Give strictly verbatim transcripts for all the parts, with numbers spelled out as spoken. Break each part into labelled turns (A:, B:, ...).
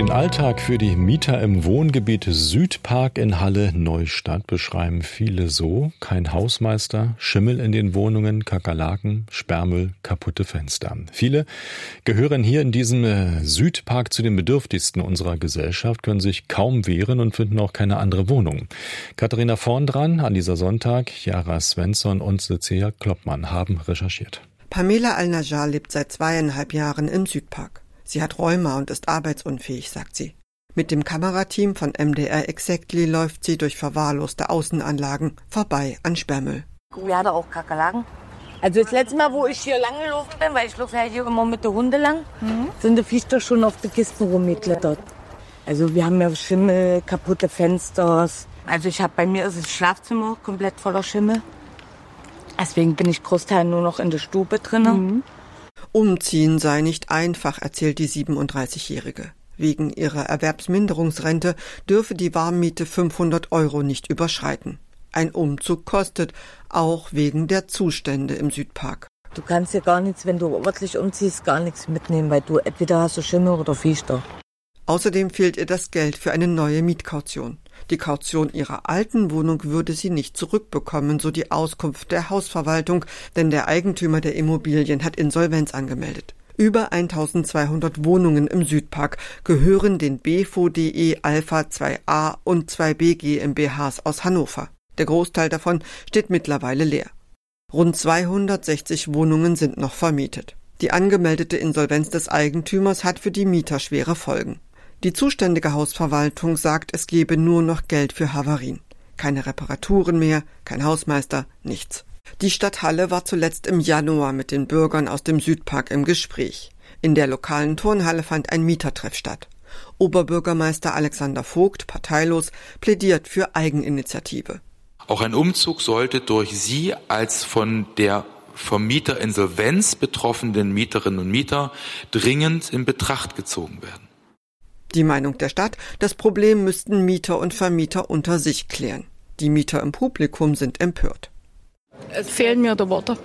A: Den Alltag für die Mieter im Wohngebiet Südpark in Halle-Neustadt beschreiben viele so: kein Hausmeister, Schimmel in den Wohnungen, Kakerlaken, Sperrmüll, kaputte Fenster. Viele gehören hier in diesem Südpark zu den bedürftigsten unserer Gesellschaft, können sich kaum wehren und finden auch keine andere Wohnung. Katharina Vorndran, Alisa Sonntag, Chiara Svensson und Cecilia Kloppmann haben recherchiert.
B: Pamela Al-Najjar lebt seit zweieinhalb Jahren im Südpark. Sie hat Rheuma und ist arbeitsunfähig, sagt sie. Mit dem Kamerateam von M D R Exactly läuft sie durch verwahrloste Außenanlagen vorbei an Sperrmüll.
C: Wir hatten auch Kakerlaken. Also das letzte Mal, wo ich hier lang gelaufen bin, weil ich laufe ja hier immer mit den Hunden lang, mhm. sind die Viecher schon auf die Kisten rumgeklettert. Also wir haben ja Schimmel, kaputte Fenster. Also ich habe bei mir ist das Schlafzimmer komplett voller Schimmel. Deswegen bin ich Großteil nur noch in der Stube drin. Mhm.
B: Umziehen sei nicht einfach, erzählt die siebenunddreißigjährige. Wegen ihrer Erwerbsminderungsrente dürfe die Warmmiete fünfhundert Euro nicht überschreiten. Ein Umzug kostet, auch wegen der Zustände im Südpark.
C: Du kannst ja gar nichts, wenn du örtlich umziehst, gar nichts mitnehmen, weil du entweder hast du Schimmel oder Viecher.
B: Außerdem fehlt ihr das Geld für eine neue Mietkaution. Die Kaution ihrer alten Wohnung würde sie nicht zurückbekommen, so die Auskunft der Hausverwaltung, denn der Eigentümer der Immobilien hat Insolvenz angemeldet. Über eintausendzweihundert Wohnungen im Südpark gehören den B V O D E Alpha zwei a und zwei B GmbHs aus Hannover. Der Großteil davon steht mittlerweile leer. Rund zweihundertsechzig Wohnungen sind noch vermietet. Die angemeldete Insolvenz des Eigentümers hat für die Mieter schwere Folgen. Die zuständige Hausverwaltung sagt, es gebe nur noch Geld für Havarien. Keine Reparaturen mehr, kein Hausmeister, nichts. Die Stadt Halle war zuletzt im Januar mit den Bürgern aus dem Südpark im Gespräch. In der lokalen Turnhalle fand ein Mietertreff statt. Oberbürgermeister Alexander Vogt, parteilos, plädiert für Eigeninitiative.
D: Auch ein Umzug sollte durch Sie als von der Vermieterinsolvenz betroffenen Mieterinnen und Mieter dringend in Betracht gezogen werden.
B: Die Meinung der Stadt: das Problem müssten Mieter und Vermieter unter sich klären. Die Mieter im Publikum sind empört.
E: Es fehlen mir die Worte.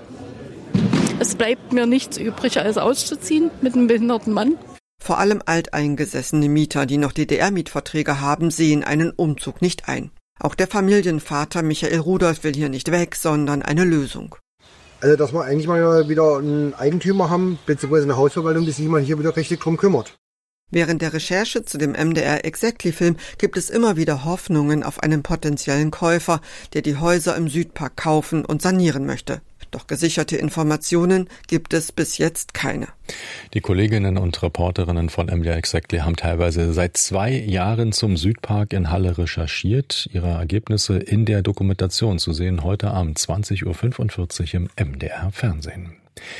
E: Es bleibt mir nichts übrig, als auszuziehen mit einem behinderten Mann.
B: Vor allem alteingesessene Mieter, die noch D D R-Mietverträge haben, sehen einen Umzug nicht ein. Auch der Familienvater Michael Rudolph will hier nicht weg, sondern eine Lösung.
F: Also, dass wir eigentlich mal wieder einen Eigentümer haben, beziehungsweise eine Hausverwaltung, die sich mal hier wieder richtig drum kümmert.
B: Während der Recherche zu dem M D R Exactly-Film gibt es immer wieder Hoffnungen auf einen potenziellen Käufer, der die Häuser im Südpark kaufen und sanieren möchte. Doch gesicherte Informationen gibt es bis jetzt keine.
A: Die Kolleginnen und Reporterinnen von M D R Exactly haben teilweise seit zwei Jahren zum Südpark in Halle recherchiert. Ihre Ergebnisse in der Dokumentation zu sehen heute Abend zwanzig Uhr fünfundvierzig im M D R Fernsehen.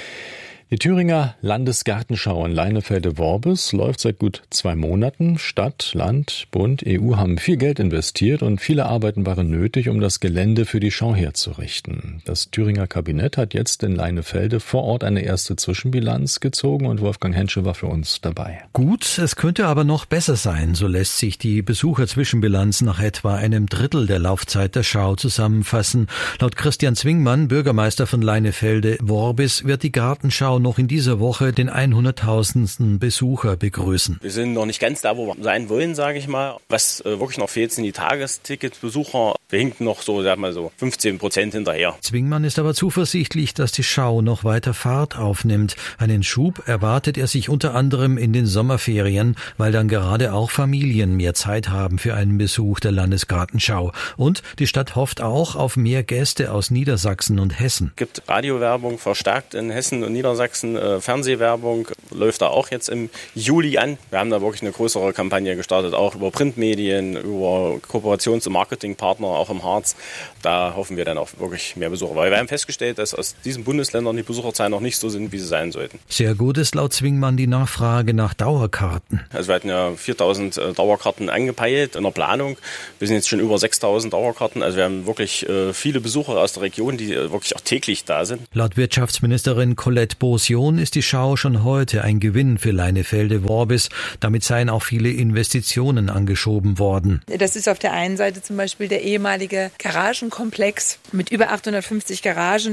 A: Die Thüringer Landesgartenschau in Leinefelde-Worbis läuft seit gut zwei Monaten. Stadt, Land, Bund, E U haben viel Geld investiert und viele Arbeiten waren nötig, um das Gelände für die Schau herzurichten. Das Thüringer Kabinett hat jetzt in Leinefelde vor Ort eine erste Zwischenbilanz gezogen und Wolfgang Hensche war für uns dabei.
G: Gut, es könnte aber noch besser sein, so lässt sich die Besucherzwischenbilanz nach etwa einem Drittel der Laufzeit der Schau zusammenfassen. Laut Christian Zwingmann, Bürgermeister von Leinefelde-Worbis, wird die Gartenschau noch in dieser Woche den hunderttausendsten Besucher begrüßen.
H: Wir sind noch nicht ganz da, wo wir sein wollen, sage ich mal. Was äh, wirklich noch fehlt, sind die Tagesticketbesucher. Wir hinken noch so, sag mal so, fünfzehn Prozent hinterher.
G: Zwingmann ist aber zuversichtlich, dass die Schau noch weiter Fahrt aufnimmt. Einen Schub erwartet er sich unter anderem in den Sommerferien, weil dann gerade auch Familien mehr Zeit haben für einen Besuch der Landesgartenschau. Und die Stadt hofft auch auf mehr Gäste aus Niedersachsen und Hessen.
H: Es gibt Radiowerbung verstärkt in Hessen und Niedersachsen. Äh, Fernsehwerbung läuft da auch jetzt im Juli an. Wir haben da wirklich eine größere Kampagne gestartet, auch über Printmedien, über Kooperations- und Marketingpartner, auch im Harz. Da hoffen wir dann auch wirklich mehr Besucher. Weil wir haben festgestellt, dass aus diesen Bundesländern die Besucherzahlen noch nicht so sind, wie sie sein sollten.
G: Sehr gut ist laut Zwingmann die Nachfrage nach Dauerkarten.
H: Also wir hatten ja viertausend Dauerkarten angepeilt in der Planung. Wir sind jetzt schon über sechstausend Dauerkarten. Also wir haben wirklich äh, viele Besucher aus der Region, die äh, wirklich auch täglich da sind.
G: Laut Wirtschaftsministerin Colette Boos ist die Schau schon heute ein Gewinn für Leinefelde-Worbis. Damit seien auch viele Investitionen angeschoben worden.
I: Das ist auf der einen Seite zum Beispiel der ehemalige Garagenkomplex mit über achthundertfünfzig Garagen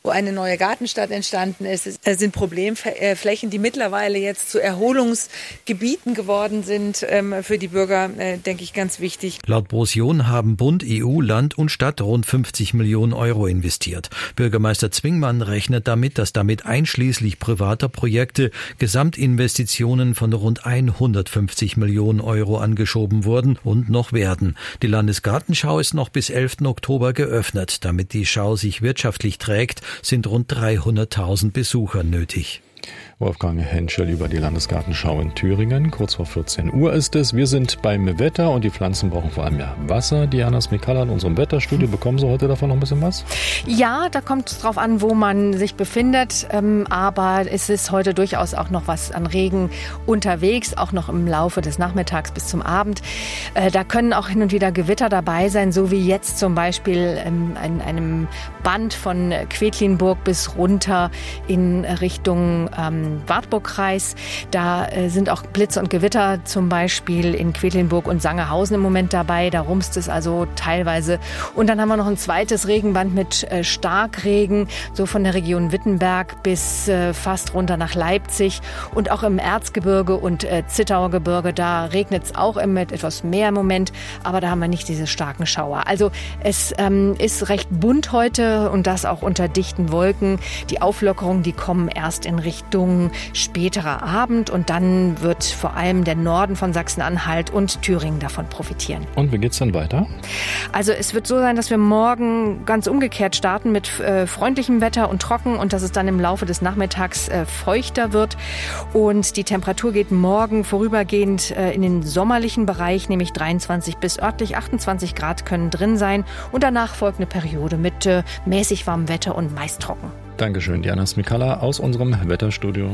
I: wo eine neue Gartenstadt entstanden ist. Es sind Problemflächen, die mittlerweile jetzt zu Erholungsgebieten geworden sind. Für die Bürger, denke ich, ganz wichtig.
G: Laut Brosion haben Bund, E U, Land und Stadt rund fünfzig Millionen Euro investiert. Bürgermeister Zwingmann rechnet damit, dass damit einschließlich privater Projekte Gesamtinvestitionen von rund hundertfünfzig Millionen Euro angeschoben wurden und noch werden. Die Landesgartenschau ist noch bis elften Oktober geöffnet. Damit die Schau sich wirtschaftlich trägt, sind rund dreihunderttausend Besucher nötig.
A: Wolfgang Henschel über die Landesgartenschau in Thüringen. Kurz vor vierzehn Uhr ist es. Wir sind beim Wetter und die Pflanzen brauchen vor allem ja Wasser. Diana Smikala in unserem Wetterstudio. Bekommen Sie heute davon noch ein bisschen was?
J: Ja, da kommt es drauf an, wo man sich befindet. Ähm, aber es ist heute durchaus auch noch was an Regen unterwegs, auch noch im Laufe des Nachmittags bis zum Abend. Äh, da können auch hin und wieder Gewitter dabei sein, so wie jetzt zum Beispiel ähm, in einem Band von Quedlinburg bis runter in Richtung ähm, Wartburgkreis. Da äh, sind auch Blitze und Gewitter zum Beispiel in Quedlinburg und Sangerhausen im Moment dabei. Da rumst es also teilweise. Und dann haben wir noch ein zweites Regenband mit äh, Starkregen, so von der Region Wittenberg bis äh, fast runter nach Leipzig. Und auch im Erzgebirge und äh, Zittauer Gebirge, da regnet es auch im, mit etwas mehr im Moment. Aber da haben wir nicht diese starken Schauer. Also es ähm, ist recht bunt heute und das auch unter dichten Wolken. Die Auflockerungen, die kommen erst in Richtung späterer Abend und dann wird vor allem der Norden von Sachsen-Anhalt und Thüringen davon profitieren.
A: Und wie geht's dann weiter?
J: Also es wird so sein, dass wir morgen ganz umgekehrt starten mit äh, freundlichem Wetter und trocken und dass es dann im Laufe des Nachmittags äh, feuchter wird und die Temperatur geht morgen vorübergehend äh, in den sommerlichen Bereich, nämlich dreiundzwanzig bis örtlich achtundzwanzig Grad können drin sein und danach folgt eine Periode mit äh, mäßig warmem Wetter und meist trocken.
A: Dankeschön, Diana Smikala aus unserem Wetterstudio.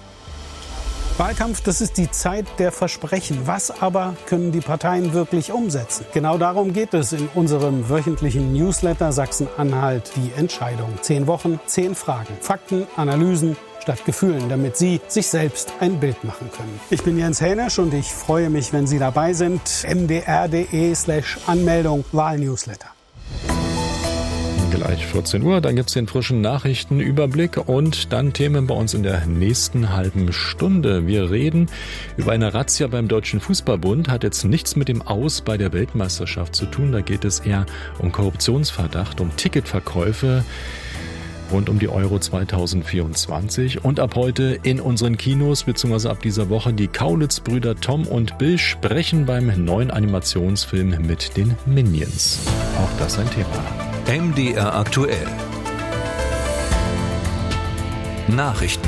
K: Wahlkampf, das ist die Zeit der Versprechen. Was aber können die Parteien wirklich umsetzen? Genau darum geht es in unserem wöchentlichen Newsletter Sachsen-Anhalt die Entscheidung. Zehn Wochen, zehn Fragen, Fakten, Analysen statt Gefühlen, damit Sie sich selbst ein Bild machen können. Ich bin Jens Hänisch und ich freue mich, wenn Sie dabei sind. m d r punkt d e slash Anmeldung Wahlnewsletter.
A: Gleich vierzehn Uhr, dann gibt's den frischen Nachrichtenüberblick und dann Themen bei uns in der nächsten halben Stunde. Wir reden über eine Razzia beim Deutschen Fußballbund, hat jetzt nichts mit dem Aus bei der Weltmeisterschaft zu tun. Da geht es eher um Korruptionsverdacht, um Ticketverkäufe rund um die Euro zweitausendvierundzwanzig. Und ab heute in unseren Kinos, beziehungsweise ab dieser Woche, die Kaulitz-Brüder Tom und Bill sprechen beim neuen Animationsfilm mit den Minions. Auch das ein Thema.
L: M D R aktuell. Nachrichten.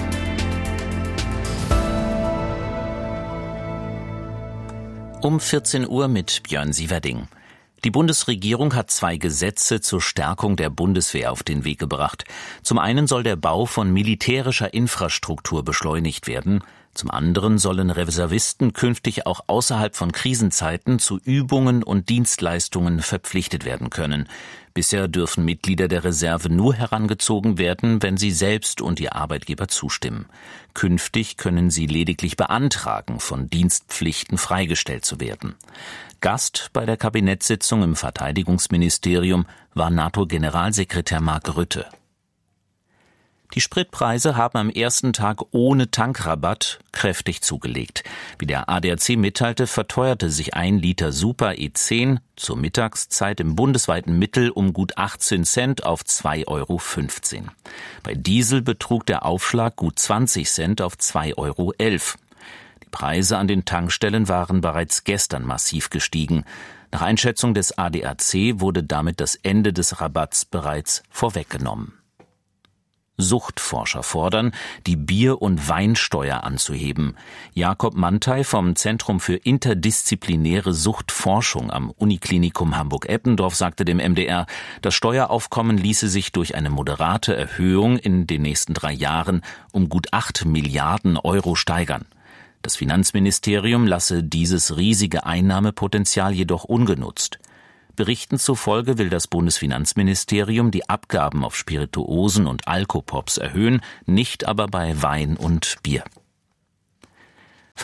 M: Um vierzehn Uhr mit Björn Sieverding. Die Bundesregierung hat zwei Gesetze zur Stärkung der Bundeswehr auf den Weg gebracht. Zum einen soll der Bau von militärischer Infrastruktur beschleunigt werden. Zum anderen sollen Reservisten künftig auch außerhalb von Krisenzeiten zu Übungen und Dienstleistungen verpflichtet werden können. Bisher dürfen Mitglieder der Reserve nur herangezogen werden, wenn sie selbst und ihr Arbeitgeber zustimmen. Künftig können sie lediglich beantragen, von Dienstpflichten freigestellt zu werden. Gast bei der Kabinettssitzung im Verteidigungsministerium war NATO-Generalsekretär Mark Rutte. Die Spritpreise haben am ersten Tag ohne Tankrabatt kräftig zugelegt. Wie der A D A C mitteilte, verteuerte sich ein Liter Super E zehn zur Mittagszeit im bundesweiten Mittel um gut achtzehn Cent auf zwei Euro fünfzehn. Bei Diesel betrug der Aufschlag gut zwanzig Cent auf zwei Euro elf. Die Preise an den Tankstellen waren bereits gestern massiv gestiegen. Nach Einschätzung des A D A C wurde damit das Ende des Rabatts bereits vorweggenommen. Suchtforscher fordern, die Bier- und Weinsteuer anzuheben. Jakob Mantei vom Zentrum für interdisziplinäre Suchtforschung am Uniklinikum Hamburg-Eppendorf sagte dem M D R, das Steueraufkommen ließe sich durch eine moderate Erhöhung in den nächsten drei Jahren um gut acht Milliarden Euro steigern. Das Finanzministerium lasse dieses riesige Einnahmepotenzial jedoch ungenutzt. Berichten zufolge will das Bundesfinanzministerium die Abgaben auf Spirituosen und Alkopops erhöhen, nicht aber bei Wein und Bier.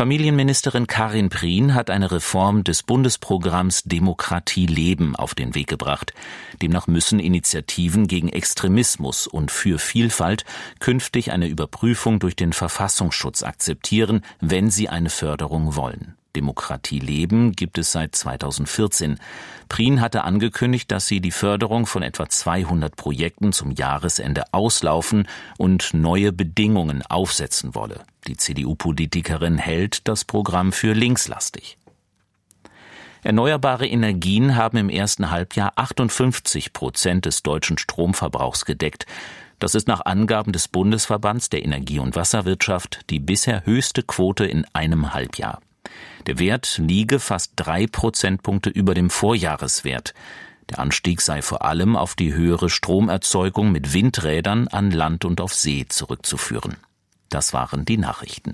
M: Familienministerin Karin Prien hat eine Reform des Bundesprogramms Demokratie leben auf den Weg gebracht. Demnach müssen Initiativen gegen Extremismus und für Vielfalt künftig eine Überprüfung durch den Verfassungsschutz akzeptieren, wenn sie eine Förderung wollen. Demokratie leben gibt es seit zweitausendvierzehn. Prien hatte angekündigt, dass sie die Förderung von etwa zweihundert Projekten zum Jahresende auslaufen und neue Bedingungen aufsetzen wolle. Die C D U-Politikerin hält das Programm für linkslastig. Erneuerbare Energien haben im ersten Halbjahr achtundfünfzig Prozent des deutschen Stromverbrauchs gedeckt. Das ist nach Angaben des Bundesverbands der Energie- und Wasserwirtschaft die bisher höchste Quote in einem Halbjahr. Der Wert liege fast drei Prozentpunkte über dem Vorjahreswert. Der Anstieg sei vor allem auf die höhere Stromerzeugung mit Windrädern an Land und auf See zurückzuführen. Das waren die Nachrichten.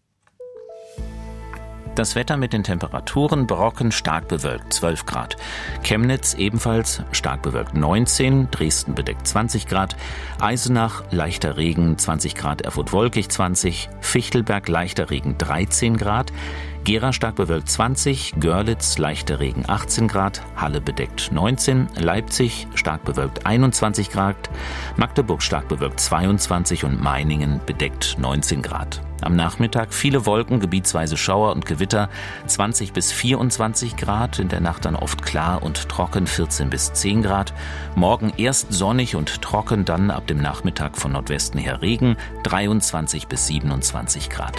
M: Das Wetter mit den Temperaturen: Brocken stark bewölkt zwölf Grad, Chemnitz ebenfalls stark bewölkt neunzehn, Dresden bedeckt zwanzig Grad, Eisenach leichter Regen zwanzig Grad, Erfurt wolkig zwanzig, Fichtelberg leichter Regen dreizehn Grad, Gera stark bewölkt zwanzig, Görlitz leichter Regen achtzehn Grad, Halle bedeckt neunzehn, Leipzig stark bewölkt einundzwanzig Grad, Magdeburg stark bewölkt zweiundzwanzig und Meiningen bedeckt neunzehn Grad. Am Nachmittag viele Wolken, gebietsweise Schauer und Gewitter, zwanzig bis vierundzwanzig Grad, in der Nacht dann oft klar und trocken, vierzehn bis zehn Grad. Morgen erst sonnig und trocken, dann ab dem Nachmittag von Nordwesten her Regen, dreiundzwanzig bis siebenundzwanzig Grad.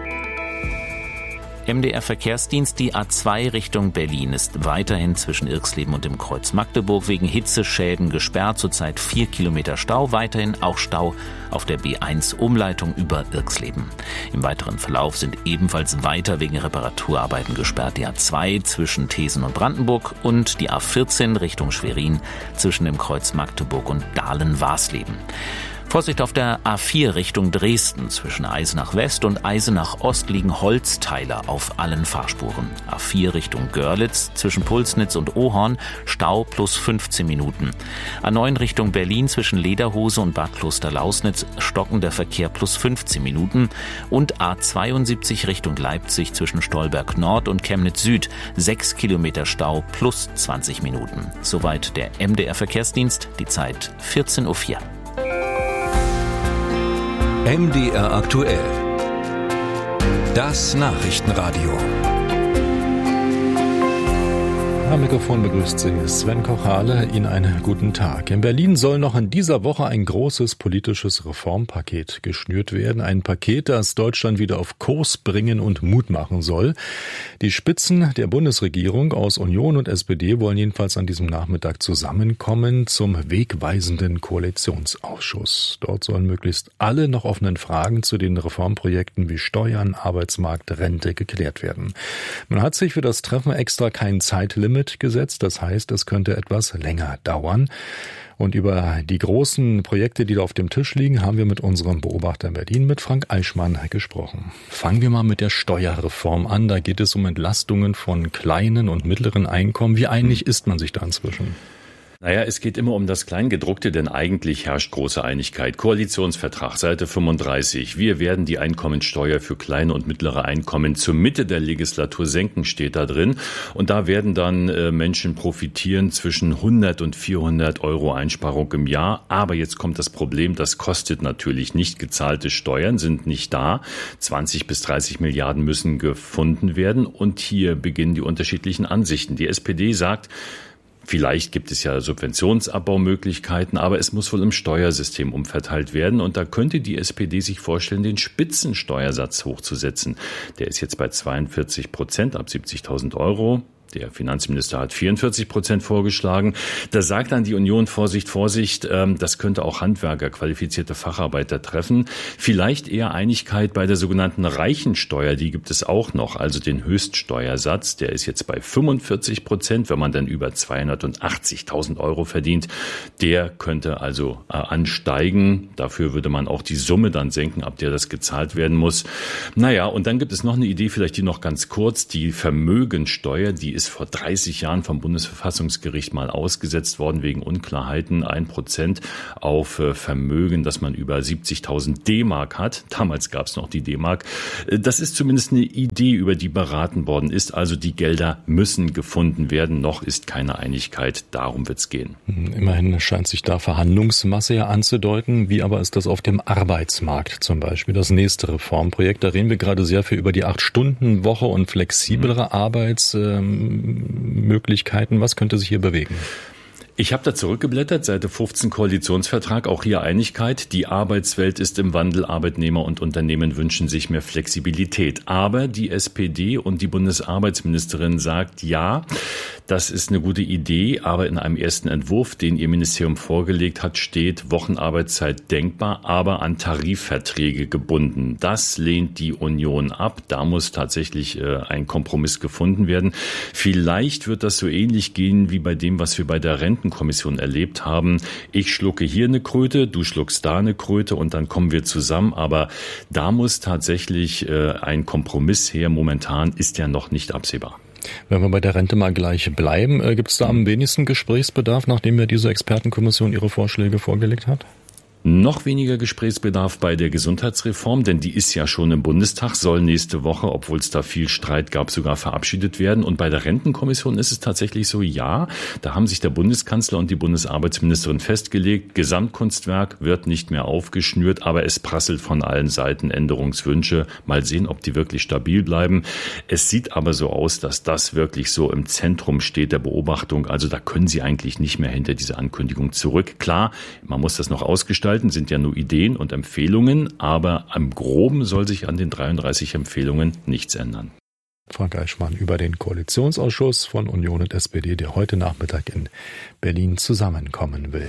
M: M D R-Verkehrsdienst: Die A zwei Richtung Berlin ist weiterhin zwischen Irxleben und dem Kreuz Magdeburg wegen Hitzeschäden gesperrt. Zurzeit vier Kilometer Stau, weiterhin auch Stau auf der B eins Umleitung über Irxleben. Im weiteren Verlauf sind ebenfalls weiter wegen Reparaturarbeiten gesperrt die A zwei zwischen Thesen und Brandenburg und die A vierzehn Richtung Schwerin zwischen dem Kreuz Magdeburg und Dahlen-Warsleben. Vorsicht auf der A vier Richtung Dresden. Zwischen Eisenach West und Eisenach Ost liegen Holzteiler auf allen Fahrspuren. A vier Richtung Görlitz zwischen Pulsnitz und Ohorn Stau plus fünfzehn Minuten. A neun Richtung Berlin zwischen Lederhose und Bad Klosterlausnitz stockender Verkehr plus fünfzehn Minuten. Und A zweiundsiebzig Richtung Leipzig zwischen Stolberg Nord und Chemnitz Süd sechs Kilometer Stau plus zwanzig Minuten. Soweit der M D R-Verkehrsdienst. Die Zeit vierzehn Uhr vier.
L: M D R aktuell. Das Nachrichtenradio.
A: Am Mikrofon begrüßt Sie Sven Kochale. Ihnen einen guten Tag. In Berlin soll noch in dieser Woche ein großes politisches Reformpaket geschnürt werden. Ein Paket, das Deutschland wieder auf Kurs bringen und Mut machen soll. Die Spitzen der Bundesregierung aus Union und S P D wollen jedenfalls an diesem Nachmittag zusammenkommen zum wegweisenden Koalitionsausschuss. Dort sollen möglichst alle noch offenen Fragen zu den Reformprojekten wie Steuern, Arbeitsmarkt, Rente geklärt werden. Man hat sich für das Treffen extra kein Zeitlimit gesetzt. Das heißt, es könnte etwas länger dauern. Und über die großen Projekte, die da auf dem Tisch liegen, haben wir mit unserem Beobachter in Berlin, mit Frank Eichmann, gesprochen. Fangen wir mal mit der Steuerreform an. Da geht es um Entlastungen von kleinen und mittleren Einkommen. Wie einig ist man sich da inzwischen?
N: Naja, es geht immer um das Kleingedruckte, denn eigentlich herrscht große Einigkeit. Koalitionsvertrag, Seite fünfunddreißig. Wir werden die Einkommensteuer für kleine und mittlere Einkommen zur Mitte der Legislatur senken, steht da drin. Und da werden dann äh, Menschen profitieren zwischen hundert und vierhundert Euro Einsparung im Jahr. Aber jetzt kommt das Problem, das kostet natürlich nicht. Gezahlte Steuern sind nicht da. zwanzig bis dreißig Milliarden müssen gefunden werden. Und hier beginnen die unterschiedlichen Ansichten. Die S P D sagt, vielleicht gibt es ja Subventionabbaumöglichkeiten, aber es muss wohl im Steuersystem umverteilt werden. Und da könnte die S P D sich vorstellen, den Spitzensteuersatz hochzusetzen. Der ist jetzt bei zweiundvierzig Prozent ab siebzigtausend Euro. Der Finanzminister hat vierundvierzig Prozent vorgeschlagen. Da sagt dann die Union, Vorsicht, Vorsicht, das könnte auch Handwerker, qualifizierte Facharbeiter treffen. Vielleicht eher Einigkeit bei der sogenannten Reichensteuer, die gibt es auch noch, also den Höchststeuersatz. Der ist jetzt bei fünfundvierzig Prozent, wenn man dann über zweihundertachtzigtausend Euro verdient. Der könnte also äh, ansteigen. Dafür würde man auch die Summe dann senken, ab der das gezahlt werden muss. Naja, und dann gibt es noch eine Idee, vielleicht die noch ganz kurz, die Vermögensteuer, die ist vor dreißig Jahren vom Bundesverfassungsgericht mal ausgesetzt worden wegen Unklarheiten. Ein Prozent auf Vermögen, das man über siebzigtausend D-Mark hat. Damals gab es noch die D-Mark. Das ist zumindest eine Idee, über die beraten worden ist. Also die Gelder müssen gefunden werden. Noch ist keine Einigkeit. Darum wird es gehen.
A: Immerhin scheint sich da Verhandlungsmasse ja anzudeuten. Wie aber ist das auf dem Arbeitsmarkt zum Beispiel? Das nächste Reformprojekt. Da reden wir gerade sehr viel über die Acht-Stunden-Woche und flexiblere Arbeitsmöglichkeiten. Was könnte sich hier bewegen?
N: Ich habe da zurückgeblättert, Seite fünfzehn Koalitionsvertrag, auch hier Einigkeit. Die Arbeitswelt ist im Wandel, Arbeitnehmer und Unternehmen wünschen sich mehr Flexibilität. Aber die S P D und die Bundesarbeitsministerin sagt, ja, das ist eine gute Idee, aber in einem ersten Entwurf, den ihr Ministerium vorgelegt hat, steht Wochenarbeitszeit denkbar, aber an Tarifverträge gebunden. Das lehnt die Union ab. Da muss tatsächlich äh, ein Kompromiss gefunden werden. Vielleicht wird das so ähnlich gehen wie bei dem, was wir bei der Renten Kommission erlebt haben. Ich schlucke hier eine Kröte, du schluckst da eine Kröte und dann kommen wir zusammen. Aber da muss tatsächlich äh, ein Kompromiss her. Momentan ist ja noch nicht absehbar.
A: Wenn wir bei der Rente mal gleich bleiben, äh, gibt es da am wenigsten Gesprächsbedarf, nachdem ja diese Expertenkommission ihre Vorschläge vorgelegt hat?
N: Noch weniger Gesprächsbedarf bei der Gesundheitsreform, denn die ist ja schon im Bundestag, soll nächste Woche, obwohl es da viel Streit gab, sogar verabschiedet werden. Und bei der Rentenkommission ist es tatsächlich so, ja, da haben sich der Bundeskanzler und die Bundesarbeitsministerin festgelegt, Gesamtkunstwerk wird nicht mehr aufgeschnürt, aber es prasselt von allen Seiten Änderungswünsche. Mal sehen, ob die wirklich stabil bleiben. Es sieht aber so aus, dass das wirklich so im Zentrum steht der Beobachtung. Also da können Sie eigentlich nicht mehr hinter diese Ankündigung zurück. Klar, man muss das noch ausgestalten. Sind ja nur Ideen und Empfehlungen, aber am Groben soll sich an den dreiunddreißig Empfehlungen nichts ändern.
A: Frank Eichmann über den Koalitionsausschuss von Union und S P D, der heute Nachmittag in Berlin zusammenkommen will.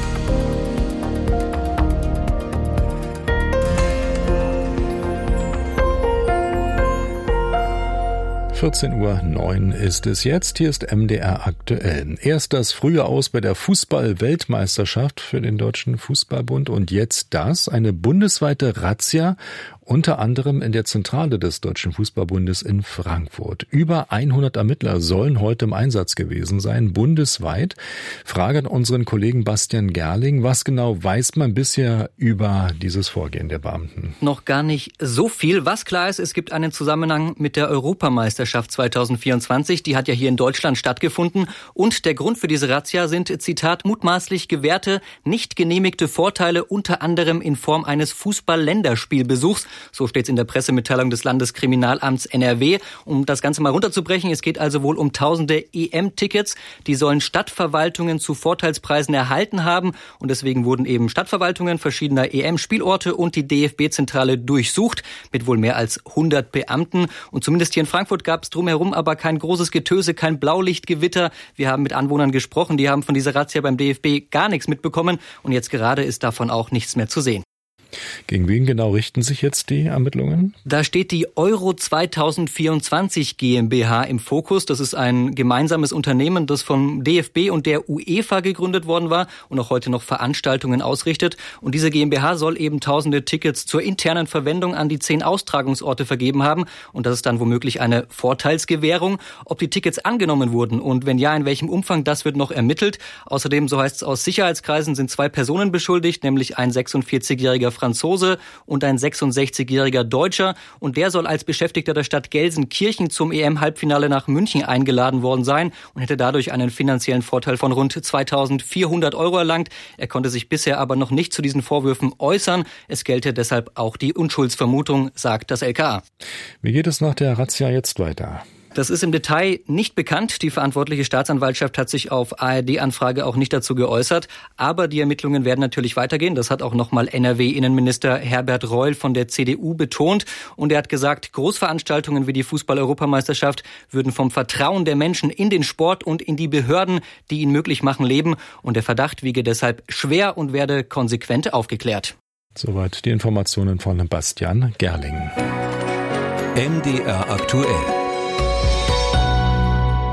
A: vierzehn Uhr neun ist es jetzt. Hier ist M D R aktuell. Erst das frühe Aus bei der Fußball-Weltmeisterschaft für den Deutschen Fußballbund und jetzt das, eine bundesweite Razzia, unter anderem in der Zentrale des Deutschen Fußballbundes in Frankfurt. Über hundert Ermittler sollen heute im Einsatz gewesen sein, bundesweit. Frage an unseren Kollegen Bastian Gerling. Was genau weiß man bisher über dieses Vorgehen der Beamten?
O: Noch gar nicht so viel. Was klar ist, es gibt einen Zusammenhang mit der Europameisterschaft zweitausendvierundzwanzig. Die hat ja hier in Deutschland stattgefunden. Und der Grund für diese Razzia sind, Zitat, mutmaßlich gewährte, nicht genehmigte Vorteile, unter anderem in Form eines Fußball-Länderspielbesuchs. So steht es in der Pressemitteilung des Landeskriminalamts N R W. Um das Ganze mal runterzubrechen, es geht also wohl um tausende E M-Tickets. Die sollen Stadtverwaltungen zu Vorteilspreisen erhalten haben. Und deswegen wurden eben Stadtverwaltungen verschiedener E M-Spielorte und die D F B-Zentrale durchsucht mit wohl mehr als hundert Beamten. Und zumindest hier in Frankfurt gab es drumherum aber kein großes Getöse, kein Blaulichtgewitter. Wir haben mit Anwohnern gesprochen, die haben von dieser Razzia beim D F B gar nichts mitbekommen. Und jetzt gerade ist davon auch nichts mehr zu sehen.
A: Gegen wen genau richten sich jetzt die Ermittlungen?
O: Da steht die Euro zweitausendvierundzwanzig GmbH im Fokus. Das ist ein gemeinsames Unternehmen, das vom D F B und der UEFA gegründet worden war und auch heute noch Veranstaltungen ausrichtet. Und diese GmbH soll eben tausende Tickets zur internen Verwendung an die zehn Austragungsorte vergeben haben. Und das ist dann womöglich eine Vorteilsgewährung. Ob die Tickets angenommen wurden und wenn ja, in welchem Umfang, das wird noch ermittelt. Außerdem, so heißt es aus Sicherheitskreisen, sind zwei Personen beschuldigt, nämlich ein sechsundvierzigjähriger Franzose und ein sechsundsechzigjähriger Deutscher. Und der soll als Beschäftigter der Stadt Gelsenkirchen zum E M-Halbfinale nach München eingeladen worden sein und hätte dadurch einen finanziellen Vorteil von rund zweitausendvierhundert Euro erlangt. Er konnte sich bisher aber noch nicht zu diesen Vorwürfen äußern. Es gelte deshalb auch die Unschuldsvermutung, sagt das L K A.
A: Wie geht es nach der Razzia jetzt weiter?
O: Das ist im Detail nicht bekannt. Die verantwortliche Staatsanwaltschaft hat sich auf A R D-Anfrage auch nicht dazu geäußert. Aber die Ermittlungen werden natürlich weitergehen. Das hat auch nochmal N R W-Innenminister Herbert Reul von der C D U betont. Und er hat gesagt, Großveranstaltungen wie die Fußball-Europameisterschaft würden vom Vertrauen der Menschen in den Sport und in die Behörden, die ihn möglich machen, leben. Und der Verdacht wiege deshalb schwer und werde konsequent aufgeklärt.
A: Soweit die Informationen von Bastian Gerling.
L: M D R aktuell.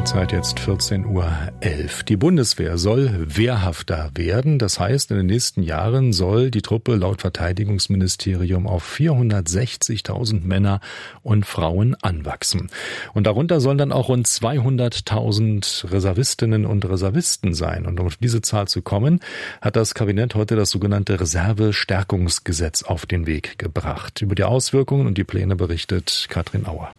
A: Zeit jetzt vierzehn Uhr elf. Die Bundeswehr soll wehrhafter werden. Das heißt, in den nächsten Jahren soll die Truppe laut Verteidigungsministerium auf vierhundertsechzigtausend Männer und Frauen anwachsen. Und darunter sollen dann auch rund zweihunderttausend Reservistinnen und Reservisten sein. Und um auf diese Zahl zu kommen, hat das Kabinett heute das sogenannte Reservestärkungsgesetz auf den Weg gebracht. Über die Auswirkungen und die Pläne berichtet Katrin Auer.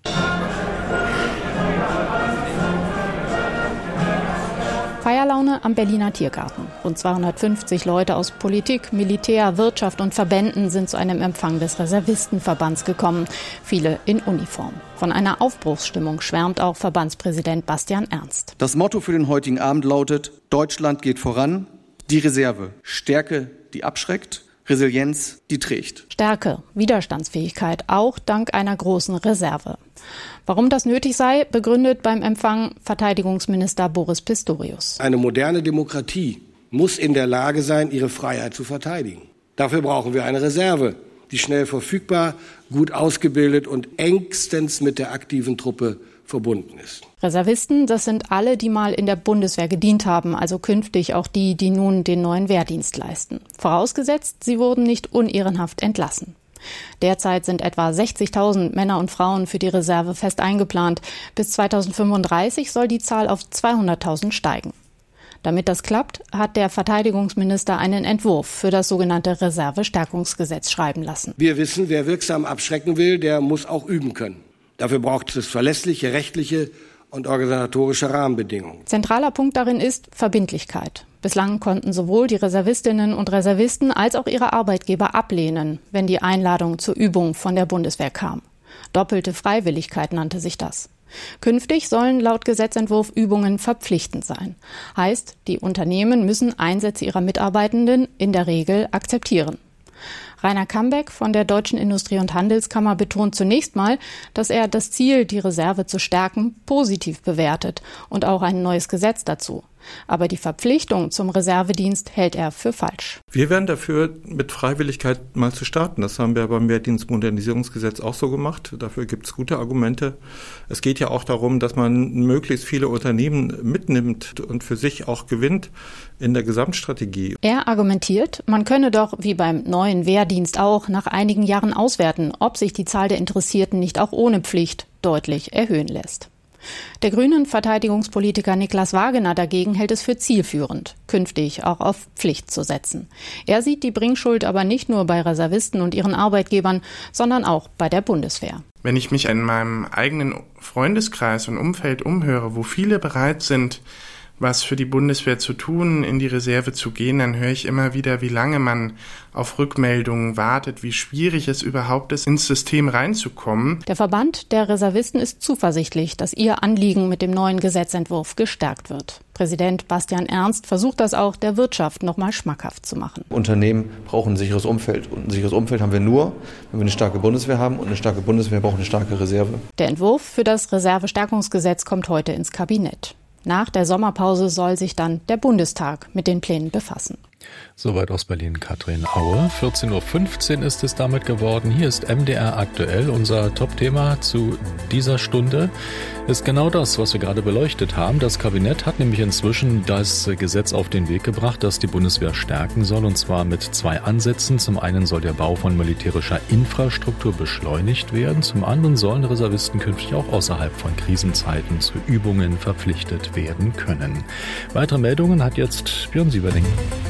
P: Feierlaune am Berliner Tiergarten. Rund zweihundertfünfzig Leute aus Politik, Militär, Wirtschaft und Verbänden sind zu einem Empfang des Reservistenverbands gekommen. Viele in Uniform. Von einer Aufbruchsstimmung schwärmt auch Verbandspräsident Bastian Ernst.
Q: Das Motto für den heutigen Abend lautet: Deutschland geht voran, die Reserve. Stärke, die abschreckt, Resilienz, die trägt.
P: Stärke, Widerstandsfähigkeit, auch dank einer großen Reserve. Warum das nötig sei, begründet beim Empfang Verteidigungsminister Boris Pistorius.
R: Eine moderne Demokratie muss in der Lage sein, ihre Freiheit zu verteidigen. Dafür brauchen wir eine Reserve, die schnell verfügbar, gut ausgebildet und engstens mit der aktiven Truppe verbunden ist.
P: Reservisten, das sind alle, die mal in der Bundeswehr gedient haben, also künftig auch die, die nun den neuen Wehrdienst leisten. Vorausgesetzt, sie wurden nicht unehrenhaft entlassen. Derzeit sind etwa sechzigtausend Männer und Frauen für die Reserve fest eingeplant. Bis zweitausendfünfunddreißig soll die Zahl auf zweihunderttausend steigen. Damit das klappt, hat der Verteidigungsminister einen Entwurf für das sogenannte Reservestärkungsgesetz schreiben lassen.
R: Wir wissen, wer wirksam abschrecken will, der muss auch üben können. Dafür braucht es verlässliche rechtliche und organisatorische Rahmenbedingungen.
P: Zentraler Punkt darin ist Verbindlichkeit. Bislang konnten sowohl die Reservistinnen und Reservisten als auch ihre Arbeitgeber ablehnen, wenn die Einladung zur Übung von der Bundeswehr kam. Doppelte Freiwilligkeit nannte sich das. Künftig sollen laut Gesetzentwurf Übungen verpflichtend sein. Heißt, die Unternehmen müssen Einsätze ihrer Mitarbeitenden in der Regel akzeptieren. Rainer Kambeck von der Deutschen Industrie- und Handelskammer betont zunächst mal, dass er das Ziel, die Reserve zu stärken, positiv bewertet und auch ein neues Gesetz dazu. Aber die Verpflichtung zum Reservedienst hält er für falsch.
S: Wir wären dafür, mit Freiwilligkeit mal zu starten. Das haben wir beim Wehrdienstmodernisierungsgesetz auch so gemacht. Dafür gibt es gute Argumente. Es geht ja auch darum, dass man möglichst viele Unternehmen mitnimmt und für sich auch gewinnt in der Gesamtstrategie.
P: Er argumentiert, man könne doch, wie beim neuen Wehrdienst auch, nach einigen Jahren auswerten, ob sich die Zahl der Interessierten nicht auch ohne Pflicht deutlich erhöhen lässt. Der grünen Verteidigungspolitiker Niklas Wagener dagegen hält es für zielführend, künftig auch auf Pflicht zu setzen. Er sieht die Bringschuld aber nicht nur bei Reservisten und ihren Arbeitgebern, sondern auch bei der Bundeswehr.
T: Wenn ich mich in meinem eigenen Freundeskreis und Umfeld umhöre, wo viele bereit sind, was für die Bundeswehr zu tun, in die Reserve zu gehen, dann höre ich immer wieder, wie lange man auf Rückmeldungen wartet, wie schwierig es überhaupt ist, ins System reinzukommen.
P: Der Verband der Reservisten ist zuversichtlich, dass ihr Anliegen mit dem neuen Gesetzentwurf gestärkt wird. Präsident Bastian Ernst versucht das auch der Wirtschaft noch mal schmackhaft zu machen.
U: Unternehmen brauchen ein sicheres Umfeld. Und ein sicheres Umfeld haben wir nur, wenn wir eine starke Bundeswehr haben. Und eine starke Bundeswehr braucht eine starke Reserve.
P: Der Entwurf für das Reservestärkungsgesetz kommt heute ins Kabinett. Nach der Sommerpause soll sich dann der Bundestag mit den Plänen befassen.
A: Soweit aus Berlin Katrin Aue. vierzehn Uhr fünfzehn ist es damit geworden. Hier ist M D R aktuell. Unser Top-Thema zu dieser Stunde ist genau das, was wir gerade beleuchtet haben. Das Kabinett hat nämlich inzwischen das Gesetz auf den Weg gebracht, das die Bundeswehr stärken soll, und zwar mit zwei Ansätzen. Zum einen soll der Bau von militärischer Infrastruktur beschleunigt werden. Zum anderen sollen Reservisten künftig auch außerhalb von Krisenzeiten zu Übungen verpflichtet werden können. Weitere Meldungen hat jetzt Björn Sieverding.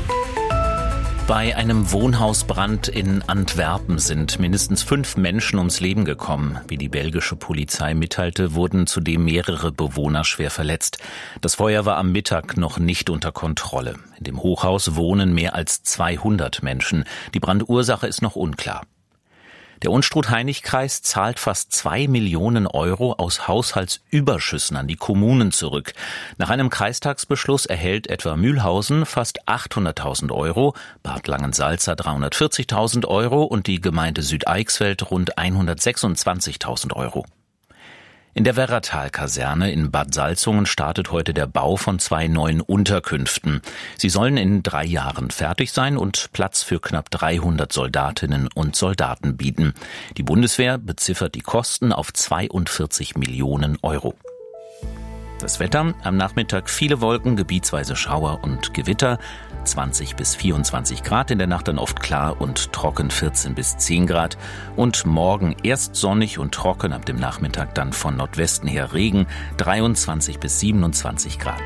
M: Bei einem Wohnhausbrand in Antwerpen sind mindestens fünf Menschen ums Leben gekommen. Wie die belgische Polizei mitteilte, wurden zudem mehrere Bewohner schwer verletzt. Das Feuer war am Mittag noch nicht unter Kontrolle. In dem Hochhaus wohnen mehr als zweihundert Menschen. Die Brandursache ist noch unklar. Der Unstrut-Heinig-Kreis zahlt fast zwei Millionen Euro aus Haushaltsüberschüssen an die Kommunen zurück. Nach einem Kreistagsbeschluss erhält etwa Mühlhausen fast achthunderttausend Euro, Bad Langensalza dreihundertvierzigtausend Euro und die Gemeinde Südeichsfeld rund hundertsechsundzwanzigtausend Euro. In der Werratal-Kaserne in Bad Salzungen startet heute der Bau von zwei neuen Unterkünften. Sie sollen in drei Jahren fertig sein und Platz für knapp dreihundert Soldatinnen und Soldaten bieten. Die Bundeswehr beziffert die Kosten auf zweiundvierzig Millionen Euro. Das Wetter, am Nachmittag viele Wolken, gebietsweise Schauer und Gewitter, zwanzig bis vierundzwanzig Grad, in der Nacht dann oft klar und trocken, vierzehn bis zehn Grad. Und morgen erst sonnig und trocken, ab dem Nachmittag dann von Nordwesten her Regen, dreiundzwanzig bis siebenundzwanzig Grad.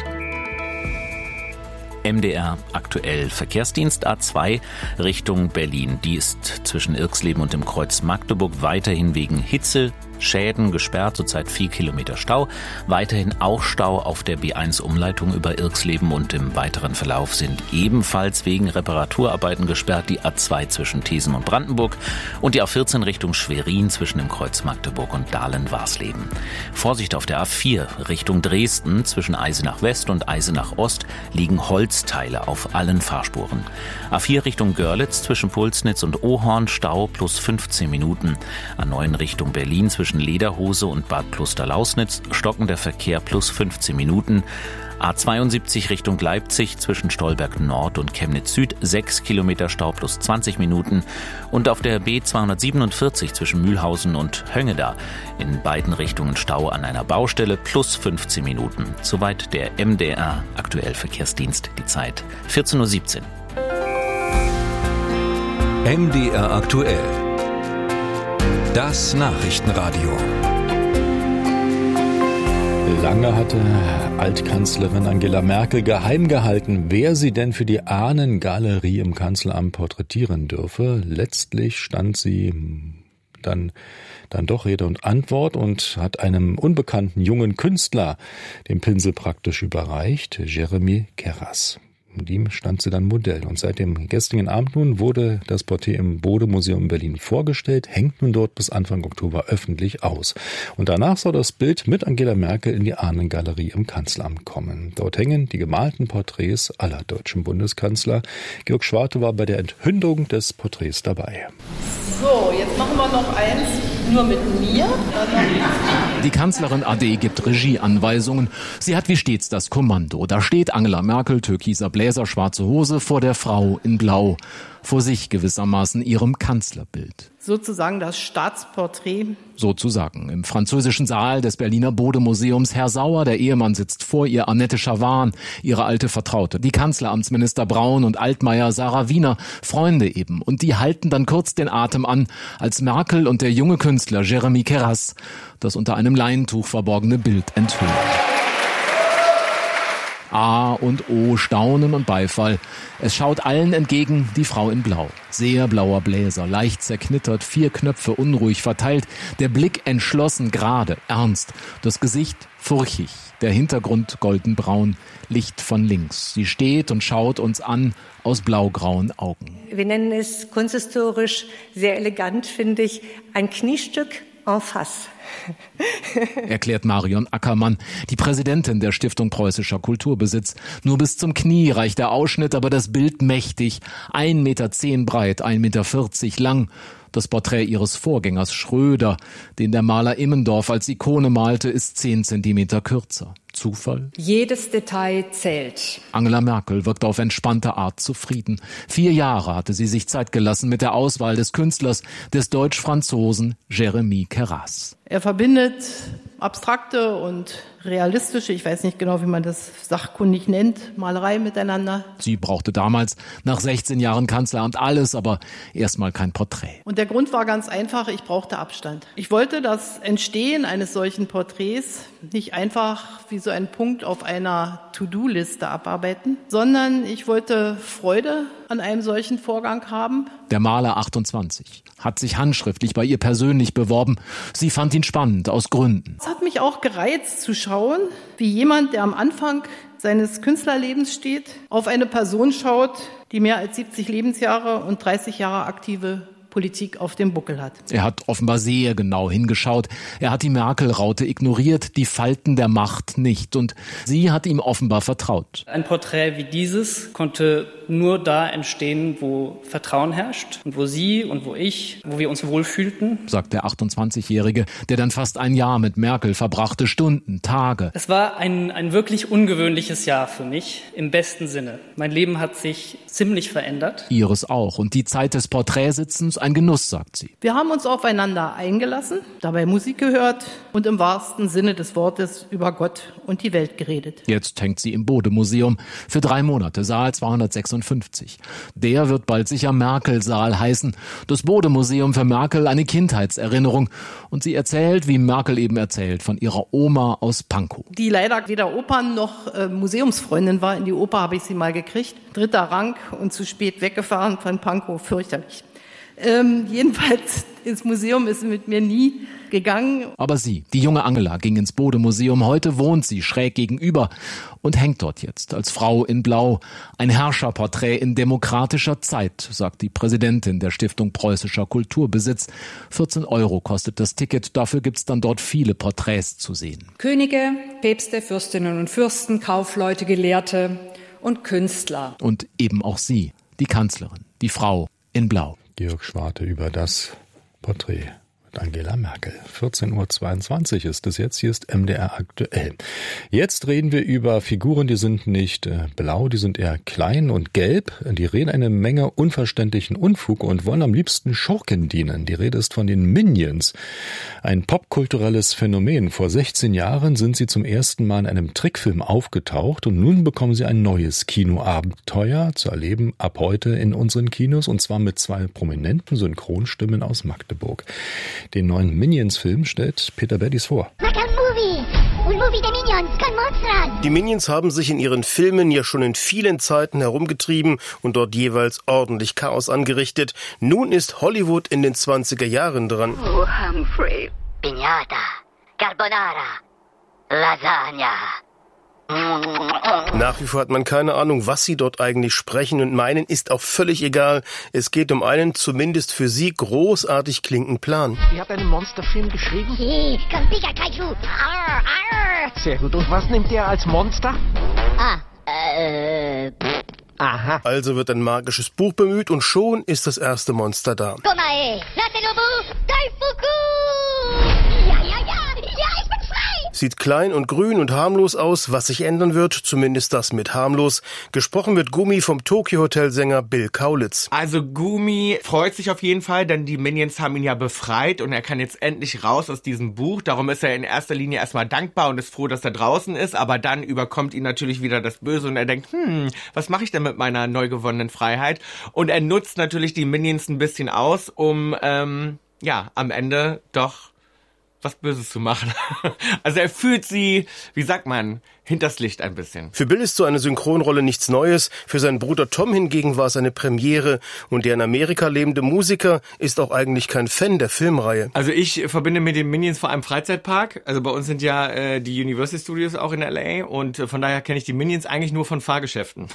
M: M D R aktuell Verkehrsdienst A zwei Richtung Berlin. Die ist zwischen Irxleben und dem Kreuz Magdeburg weiterhin wegen Hitze, Schäden gesperrt, zurzeit vier Kilometer Stau. Weiterhin auch Stau auf der B eins Umleitung über Irxleben und im weiteren Verlauf sind ebenfalls wegen Reparaturarbeiten gesperrt die A zwei zwischen Thesen und Brandenburg und die A vierzehn Richtung Schwerin zwischen dem Kreuz Magdeburg und Dahlen-Warsleben. Vorsicht auf der A vier Richtung Dresden zwischen Eisenach West und Eisenach Ost liegen Holzteile auf allen Fahrspuren. A vier Richtung Görlitz zwischen Pulsnitz und Ohorn Stau plus fünfzehn Minuten. A neun Richtung Berlin zwischen Lederhose und Bad Pluster-Lausnitz stockender Verkehr plus fünfzehn Minuten. A zweiundsiebzig Richtung Leipzig zwischen Stolberg Nord und Chemnitz Süd sechs Kilometer Stau plus zwanzig Minuten. Und auf der B zweihundertsiebenundvierzig zwischen Mühlhausen und Höngeda in beiden Richtungen Stau an einer Baustelle plus fünfzehn Minuten. Soweit der M D R aktuell Verkehrsdienst. Die Zeit vierzehn Uhr siebzehn.
L: M D R aktuell. Das Nachrichtenradio.
A: Lange hatte Altkanzlerin Angela Merkel geheim gehalten, wer sie denn für die Ahnengalerie im Kanzleramt porträtieren dürfe. Letztlich stand sie dann, dann doch Rede und Antwort und hat einem unbekannten jungen Künstler den Pinsel praktisch überreicht, Jeremy Keras. Und ihm stand sie dann Modell. Und seit dem gestrigen Abend nun wurde das Porträt im Bode-Museum in Berlin vorgestellt, hängt nun dort bis Anfang Oktober öffentlich aus. Und danach soll das Bild mit Angela Merkel in die Ahnengalerie im Kanzleramt kommen. Dort hängen die gemalten Porträts aller deutschen Bundeskanzler. Georg Schwarte war bei der Enthüllung des Porträts dabei.
C: So, jetzt machen wir noch eins, nur mit mir.
V: Die Kanzlerin A D gibt Regieanweisungen. Sie hat wie stets das Kommando. Da steht Angela Merkel, türkiser Bläser, schwarze Hose, vor der Frau in Blau. Vor sich gewissermaßen ihrem Kanzlerbild.
C: Sozusagen das Staatsporträt.
V: Sozusagen. Im französischen Saal des Berliner Bode-Museums. Herr Sauer, der Ehemann, sitzt vor ihr. Annette Schawan, ihre alte Vertraute. Die Kanzleramtsminister Braun und Altmaier, Sarah Wiener, Freunde eben. Und die halten dann kurz den Atem an, als Merkel und der junge Künstler Jeremy Keras das unter einem Leintuch verborgene Bild enthüllen. A und O, Staunen und Beifall. Es schaut allen entgegen die Frau in Blau. Sehr blauer Bläser, leicht zerknittert, vier Knöpfe unruhig verteilt, der Blick entschlossen, gerade, ernst, das Gesicht furchig, der Hintergrund goldenbraun, Licht von links. Sie steht und schaut uns an aus blaugrauen Augen.
W: Wir nennen es kunsthistorisch sehr elegant, finde ich, ein Kniestück en face.
V: Erklärt Marion Ackermann, die Präsidentin der Stiftung Preußischer Kulturbesitz. Nur bis zum Knie reicht der Ausschnitt, aber das Bild mächtig. ein Meter zehn breit, ein Meter vierzig lang. Das Porträt ihres Vorgängers Schröder, den der Maler Immendorf als Ikone malte, ist zehn Zentimeter kürzer. Zufall?
W: Jedes Detail zählt.
V: Angela Merkel wirkt auf entspannte Art zufrieden. Vier Jahre hatte sie sich Zeit gelassen mit der Auswahl des Künstlers, des Deutsch-Franzosen Jeremy Keras.
C: Er verbindet abstrakte und realistische, ich weiß nicht genau, wie man das sachkundig nennt, Malerei miteinander.
V: Sie brauchte damals nach sechzehn Jahren Kanzleramt alles, aber erstmal kein Porträt.
C: Und der Grund war ganz einfach, ich brauchte Abstand. Ich wollte das Entstehen eines solchen Porträts nicht einfach wie so ein Punkt auf einer To-Do-Liste abarbeiten, sondern ich wollte Freude an einem solchen Vorgang haben.
V: Der Maler achtundzwanzig hat sich handschriftlich bei ihr persönlich beworben. Sie fand ihn spannend, aus Gründen.
C: Es hat mich auch gereizt zu schauen, wie jemand, der am Anfang seines Künstlerlebens steht, auf eine Person schaut, die mehr als siebzig Lebensjahre und dreißig Jahre aktive Politik auf dem Buckel hat.
V: Er hat offenbar sehr genau hingeschaut. Er hat die Merkel-Raute ignoriert, die Falten der Macht nicht. Und sie hat ihm offenbar vertraut.
X: Ein Porträt wie dieses konnte nur da entstehen, wo Vertrauen herrscht und wo Sie und wo ich, wo wir uns wohlfühlten,
V: sagt der achtundzwanzigjährige, der dann fast ein Jahr mit Merkel verbrachte, Stunden, Tage.
X: Es war ein, ein wirklich ungewöhnliches Jahr für mich, im besten Sinne. Mein Leben hat sich ziemlich verändert.
V: Ihres auch. Und die Zeit des Porträtsitzens, ein Genuss, sagt sie.
C: Wir haben uns aufeinander eingelassen, dabei Musik gehört und im wahrsten Sinne des Wortes über Gott und die Welt geredet.
V: Jetzt hängt sie im Bode-Museum für drei Monate, Saal zweihundertsechsundfünfzig. Der wird bald sicher Merkel-Saal heißen. Das Bode-Museum für Merkel eine Kindheitserinnerung. Und sie erzählt, wie Merkel eben erzählt, von ihrer Oma aus Pankow.
C: Die leider weder Opern noch äh, Museumsfreundin war. In die Oper habe ich sie mal gekriegt. Dritter Rang und zu spät weggefahren von Pankow. Fürchterlich. Ähm, jedenfalls, ins Museum ist sie mit mir nie gegangen.
V: Aber sie, die junge Angela, ging ins Bode-Museum. Heute wohnt sie schräg gegenüber und hängt dort jetzt als Frau in Blau. Ein Herrscherporträt in demokratischer Zeit, sagt die Präsidentin der Stiftung Preußischer Kulturbesitz. vierzehn Euro kostet das Ticket. Dafür gibt's dann dort viele Porträts zu sehen.
B: Könige, Päpste, Fürstinnen und Fürsten, Kaufleute, Gelehrte und Künstler.
V: Und eben auch sie, die Kanzlerin, die Frau in Blau.
A: Georg Schwarte über das Porträt mit Angela Merkel. vierzehn Uhr zweiundzwanzig ist es jetzt. Hier ist M D R aktuell. Jetzt reden wir über Figuren, die sind nicht äh, blau, die sind eher klein und gelb. Die reden eine Menge unverständlichen Unfug und wollen am liebsten Schurken dienen. Die Rede ist von den Minions. Ein popkulturelles Phänomen. Vor sechzehn Jahren sind sie zum ersten Mal in einem Trickfilm aufgetaucht und nun bekommen sie ein neues Kinoabenteuer zu erleben ab heute in unseren Kinos und zwar mit zwei prominenten Synchronstimmen aus Magdeburg. Den neuen Minions-Film stellt Peter Bellis vor.
D: Die Minions haben sich in ihren Filmen ja schon in vielen Zeiten herumgetrieben und dort jeweils ordentlich Chaos angerichtet. Nun ist Hollywood in den zwanziger Jahren dran.
E: Oh, Humphrey. Piñata, Carbonara, Lasagna.
D: Nach wie vor hat man keine Ahnung, was sie dort eigentlich sprechen und meinen, ist auch völlig egal. Es geht um einen zumindest für sie großartig klingenden Plan.
E: Ihr habt einen Monsterfilm geschrieben? Sí, con Pikachu. Arr, arr.
F: Sehr gut. Und was nimmt ihr als Monster?
E: Ah, äh...
F: Aha.
D: Also wird ein magisches Buch bemüht und schon ist das erste Monster da.
E: Komae, Latenobu, Daifuku. Ja, ja, ja, ja, ich bin frei.
D: Sieht klein und grün und harmlos aus, was sich ändern wird, zumindest das mit harmlos. Gesprochen wird Gumi vom Tokyo-Hotel-Sänger Bill Kaulitz.
Y: Also Gumi freut sich auf jeden Fall, denn die Minions haben ihn ja befreit und er kann jetzt endlich raus aus diesem Buch. Darum ist er in erster Linie erstmal dankbar und ist froh, dass er draußen ist, aber dann überkommt ihn natürlich wieder das Böse und er denkt, hm, was mache ich denn mit meiner neu gewonnenen Freiheit? Und er nutzt natürlich die Minions ein bisschen aus, um, ähm, ja, am Ende doch was Böses zu machen. Also er fühlt sie, wie sagt man, hinters Licht ein bisschen.
D: Für Bill ist so eine Synchronrolle nichts Neues. Für seinen Bruder Tom hingegen war es eine Premiere. Und der in Amerika lebende Musiker ist auch eigentlich kein Fan der Filmreihe.
Y: Also ich verbinde mit den Minions vor allem Freizeitpark. Also bei uns sind ja äh, die Universal Studios auch in L A. Und äh, von daher kenne ich die Minions eigentlich nur von Fahrgeschäften.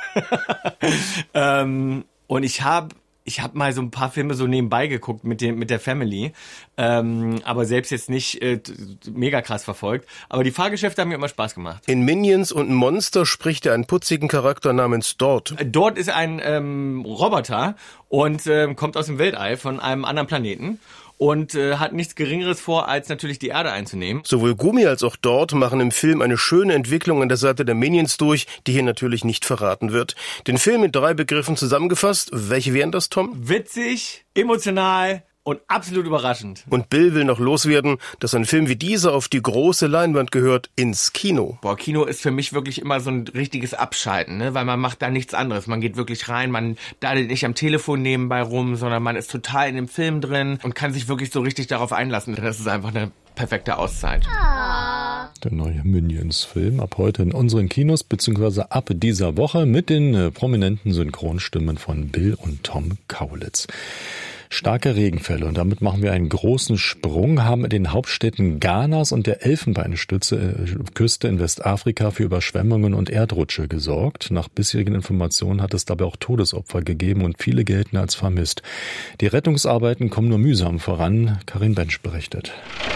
Y: ähm, und ich habe Ich habe mal so ein paar Filme so nebenbei geguckt mit dem mit der Family, ähm, aber selbst jetzt nicht äh, mega krass verfolgt. Aber die Fahrgeschäfte haben mir immer Spaß gemacht.
D: In Minions und Monster spricht er einen putzigen Charakter namens Dort.
Y: Dort ist ein ähm, Roboter und ähm, kommt aus dem Weltall von einem anderen Planeten. Und äh, hat nichts Geringeres vor, als natürlich die Erde einzunehmen.
D: Sowohl Gumi als auch Dort machen im Film eine schöne Entwicklung an der Seite der Minions durch, die hier natürlich nicht verraten wird. Den Film mit drei Begriffen zusammengefasst. Welche wären das, Tom?
Y: Witzig, emotional und absolut überraschend.
D: Und Bill will noch loswerden, dass ein Film wie dieser auf die große Leinwand gehört, ins Kino.
Y: Boah, Kino ist für mich wirklich immer so ein richtiges Abschalten, ne? Weil man macht da nichts anderes. Man geht wirklich rein, man daddelt nicht am Telefon nebenbei rum, sondern man ist total in dem Film drin und kann sich wirklich so richtig darauf einlassen. Das ist einfach eine perfekte Auszeit.
A: Der neue Minions-Film ab heute in unseren Kinos, beziehungsweise ab dieser Woche mit den äh, prominenten Synchronstimmen von Bill und Tom Kaulitz. Starke Regenfälle und damit machen wir einen großen Sprung, haben in den Hauptstädten Ghanas und der Elfenbeinküste äh, in Westafrika für Überschwemmungen und Erdrutsche gesorgt. Nach bisherigen Informationen hat es dabei auch Todesopfer gegeben und viele gelten als vermisst. Die Rettungsarbeiten kommen nur mühsam voran. Karin Bensch berichtet.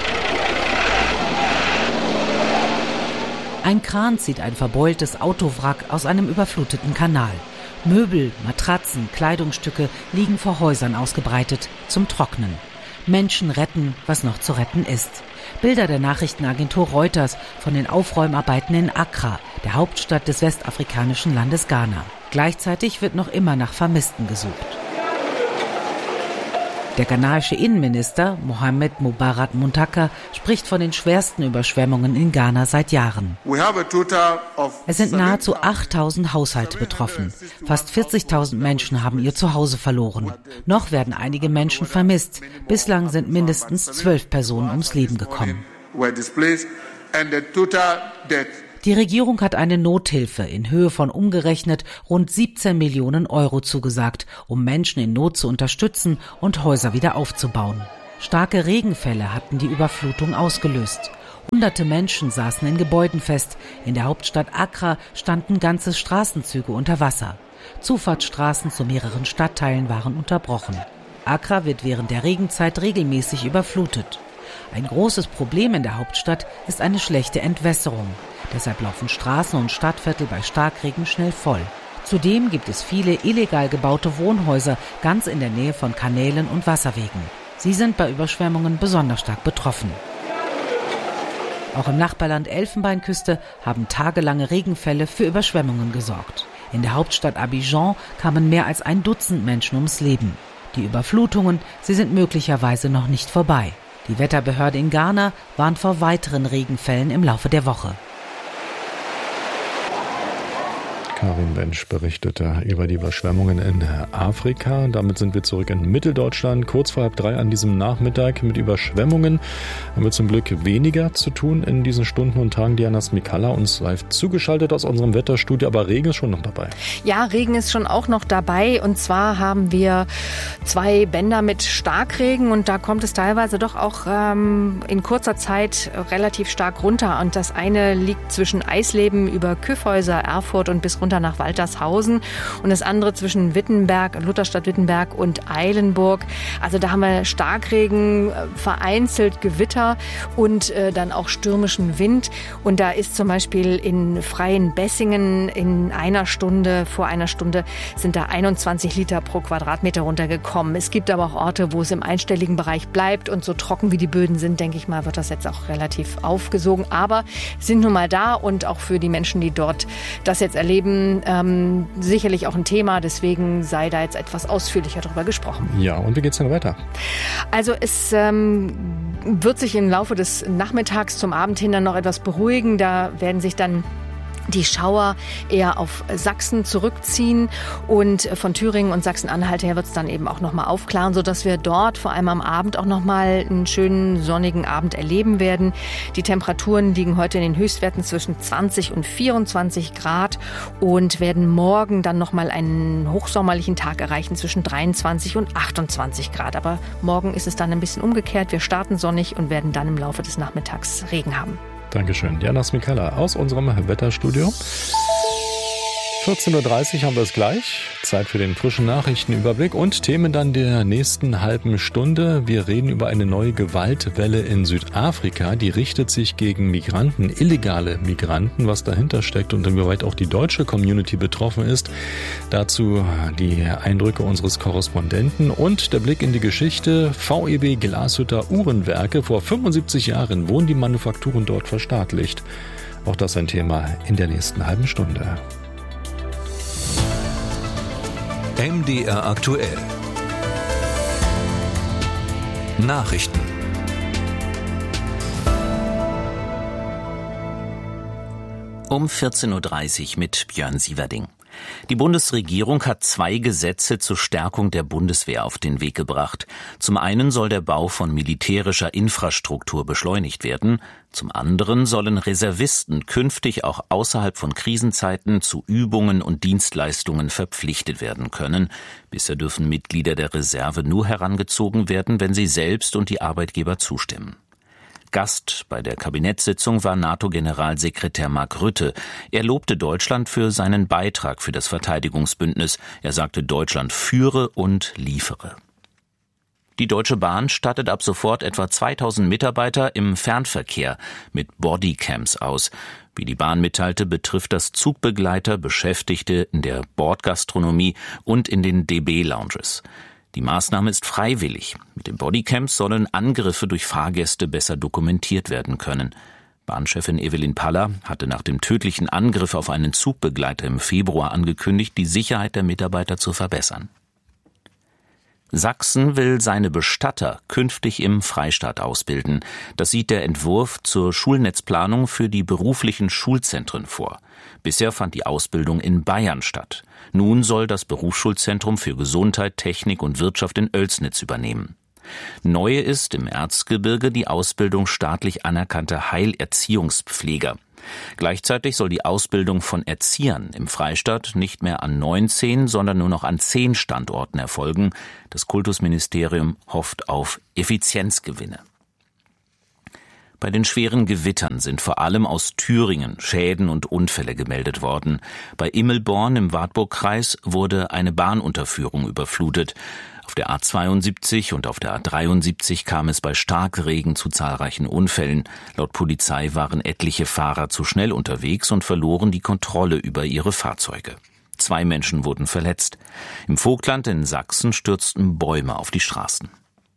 Z: Ein Kran zieht ein verbeultes Autowrack aus einem überfluteten Kanal. Möbel, Matratzen, Kleidungsstücke liegen vor Häusern ausgebreitet, zum Trocknen. Menschen retten, was noch zu retten ist. Bilder der Nachrichtenagentur Reuters von den Aufräumarbeiten in Accra, der Hauptstadt des westafrikanischen Landes Ghana. Gleichzeitig wird noch immer nach Vermissten gesucht. Der ghanaische Innenminister Mohamed Mubarak Muntaka spricht von den schwersten Überschwemmungen in Ghana seit Jahren. Es sind nahezu achttausend Haushalte betroffen. Fast vierzigtausend Menschen haben ihr Zuhause verloren. Noch werden einige Menschen vermisst. Bislang sind mindestens zwölf Personen ums Leben gekommen. Die Regierung hat eine Nothilfe in Höhe von umgerechnet rund siebzehn Millionen Euro zugesagt, um Menschen in Not zu unterstützen und Häuser wieder aufzubauen. Starke Regenfälle hatten die Überflutung ausgelöst. Hunderte Menschen saßen in Gebäuden fest. In der Hauptstadt Accra standen ganze Straßenzüge unter Wasser. Zufahrtsstraßen zu mehreren Stadtteilen waren unterbrochen. Accra wird während der Regenzeit regelmäßig überflutet. Ein großes Problem in der Hauptstadt ist eine schlechte Entwässerung. Deshalb laufen Straßen und Stadtviertel bei Starkregen schnell voll. Zudem gibt es viele illegal gebaute Wohnhäuser ganz in der Nähe von Kanälen und Wasserwegen. Sie sind bei Überschwemmungen besonders stark betroffen. Auch im Nachbarland Elfenbeinküste haben tagelange Regenfälle für Überschwemmungen gesorgt. In der Hauptstadt Abidjan kamen mehr als ein Dutzend Menschen ums Leben. Die Überflutungen, sie sind möglicherweise noch nicht vorbei. Die Wetterbehörde in Ghana warnt vor weiteren Regenfällen im Laufe der Woche.
A: Karin Bensch berichtete über die Überschwemmungen in Afrika. Damit sind wir zurück in Mitteldeutschland. Kurz vor halb drei an diesem Nachmittag mit Überschwemmungen haben wir zum Glück weniger zu tun in diesen Stunden und Tagen. Diana Smikalla uns live zugeschaltet aus unserem Wetterstudio, aber Regen ist schon noch dabei.
G: Ja, Regen ist schon auch noch dabei und zwar haben wir zwei Bänder mit Starkregen und da kommt es teilweise doch auch ähm, in kurzer Zeit relativ stark runter und das eine liegt zwischen Eisleben über Kyffhäuser, Erfurt und bis runter nach Waltershausen und das andere zwischen Wittenberg, Lutherstadt Wittenberg und Eilenburg. Also da haben wir Starkregen, vereinzelt Gewitter und äh, dann auch stürmischen Wind. Und da ist zum Beispiel in Freienbessingen in einer Stunde, vor einer Stunde sind da einundzwanzig Liter pro Quadratmeter runtergekommen. Es gibt aber auch Orte, wo es im einstelligen Bereich bleibt und so trocken wie die Böden sind, denke ich mal, wird das jetzt auch relativ aufgesogen. Aber sind nun mal da und auch für die Menschen, die dort das jetzt erleben, Ähm, sicherlich auch ein Thema, deswegen sei da jetzt etwas ausführlicher darüber gesprochen.
A: Ja, und wie geht's denn weiter?
G: Also es ähm, wird sich im Laufe des Nachmittags zum Abend hin dann noch etwas beruhigen. Da werden sich dann die Schauer eher auf Sachsen zurückziehen und von Thüringen und Sachsen-Anhalt her wird es dann eben auch nochmal aufklaren, sodass wir dort vor allem am Abend auch nochmal einen schönen sonnigen Abend erleben werden. Die Temperaturen liegen heute in den Höchstwerten zwischen zwanzig und vierundzwanzig Grad und werden morgen dann nochmal einen hochsommerlichen Tag erreichen zwischen dreiundzwanzig und achtundzwanzig Grad. Aber morgen ist es dann ein bisschen umgekehrt. Wir starten sonnig und werden dann im Laufe des Nachmittags Regen haben.
A: Dankeschön. Diana Smikalla aus unserem Wetterstudio. vierzehn Uhr dreißig haben wir es gleich. Zeit für den frischen Nachrichtenüberblick und Themen dann der nächsten halben Stunde. Wir reden über eine neue Gewaltwelle in Südafrika. Die richtet sich gegen Migranten, illegale Migranten, was dahinter steckt und inwieweit auch die deutsche Community betroffen ist. Dazu die Eindrücke unseres Korrespondenten und der Blick in die Geschichte. V E B Glashütter Uhrenwerke. Vor fünfundsiebzig Jahren wurden die Manufakturen dort verstaatlicht. Auch das ein Thema in der nächsten halben Stunde.
L: M D R aktuell. Nachrichten.
M: Um vierzehn Uhr dreißig mit Björn Sieverding. Die Bundesregierung hat zwei Gesetze zur Stärkung der Bundeswehr auf den Weg gebracht. Zum einen soll der Bau von militärischer Infrastruktur beschleunigt werden. Zum anderen sollen Reservisten künftig auch außerhalb von Krisenzeiten zu Übungen und Dienstleistungen verpflichtet werden können. Bisher dürfen Mitglieder der Reserve nur herangezogen werden, wenn sie selbst und die Arbeitgeber zustimmen. Gast bei der Kabinettssitzung war NATO-Generalsekretär Mark Rutte. Er lobte Deutschland für seinen Beitrag für das Verteidigungsbündnis. Er sagte, Deutschland führe und liefere. Die Deutsche Bahn stattet ab sofort etwa zweitausend Mitarbeiter im Fernverkehr mit Bodycams aus. Wie die Bahn mitteilte, betrifft das Zugbegleiter, Beschäftigte in der Bordgastronomie und in den D B-Lounges. Die Maßnahme ist freiwillig. Mit den Bodycams sollen Angriffe durch Fahrgäste besser dokumentiert werden können. Bahnchefin Evelyn Paller hatte nach dem tödlichen Angriff auf einen Zugbegleiter im Februar angekündigt, die Sicherheit der Mitarbeiter zu verbessern. Sachsen will seine Bestatter künftig im Freistaat ausbilden. Das sieht der Entwurf zur Schulnetzplanung für die beruflichen Schulzentren vor. Bisher fand die Ausbildung in Bayern statt. Nun soll das Berufsschulzentrum für Gesundheit, Technik und Wirtschaft in Oelsnitz übernehmen. Neu ist im Erzgebirge die Ausbildung staatlich anerkannter Heilerziehungspfleger. Gleichzeitig soll die Ausbildung von Erziehern im Freistaat nicht mehr an neunzehn, sondern nur noch an zehn Standorten erfolgen. Das Kultusministerium hofft auf Effizienzgewinne. Bei den schweren Gewittern sind vor allem aus Thüringen Schäden und Unfälle gemeldet worden. Bei Immelborn im Wartburgkreis wurde eine Bahnunterführung überflutet. Auf der A zweiundsiebzig und auf der A dreiundsiebzig kam es bei Starkregen zu zahlreichen Unfällen. Laut Polizei waren etliche Fahrer zu schnell unterwegs und verloren die Kontrolle über ihre Fahrzeuge. Zwei Menschen wurden verletzt. Im Vogtland in Sachsen stürzten Bäume auf die Straßen.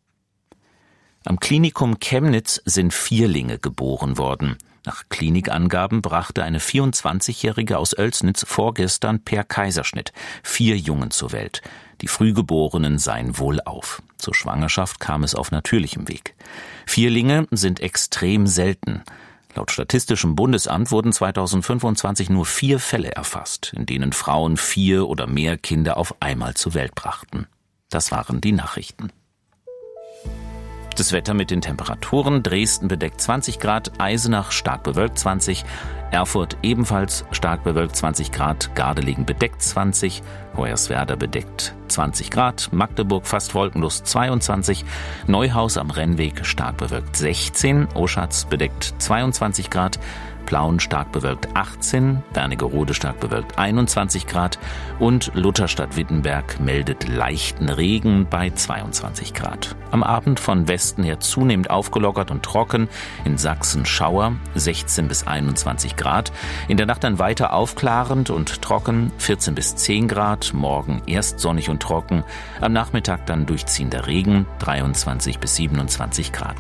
M: Am Klinikum Chemnitz sind Vierlinge geboren worden. Nach Klinikangaben brachte eine vierundzwanzigjährige aus Oelsnitz vorgestern per Kaiserschnitt vier Jungen zur Welt. Die Frühgeborenen seien wohlauf. Zur Schwangerschaft kam es auf natürlichem Weg. Vierlinge sind extrem selten. Laut Statistischem Bundesamt wurden zweitausendfünfundzwanzig nur vier Fälle erfasst, in denen Frauen vier oder mehr Kinder auf einmal zur Welt brachten. Das waren die Nachrichten. Das Wetter mit den Temperaturen: Dresden bedeckt zwanzig Grad, Eisenach stark bewölkt zwanzig, Erfurt ebenfalls stark bewölkt zwanzig Grad, Gardelegen bedeckt zwanzig, Hoyerswerda bedeckt zwanzig Grad, Magdeburg fast wolkenlos zweiundzwanzig, Neuhaus am Rennweg stark bewölkt sechzehn, Oschatz bedeckt zweiundzwanzig Grad, Plauen stark bewölkt achtzehn, Wernigerode stark bewölkt einundzwanzig Grad und Lutherstadt-Wittenberg meldet leichten Regen bei zweiundzwanzig Grad. Am Abend von Westen her zunehmend aufgelockert und trocken, in Sachsen Schauer, sechzehn bis einundzwanzig Grad. In der Nacht dann weiter aufklarend und trocken, vierzehn bis zehn Grad, morgen erst sonnig und trocken, am Nachmittag dann durchziehender Regen, dreiundzwanzig bis siebenundzwanzig Grad.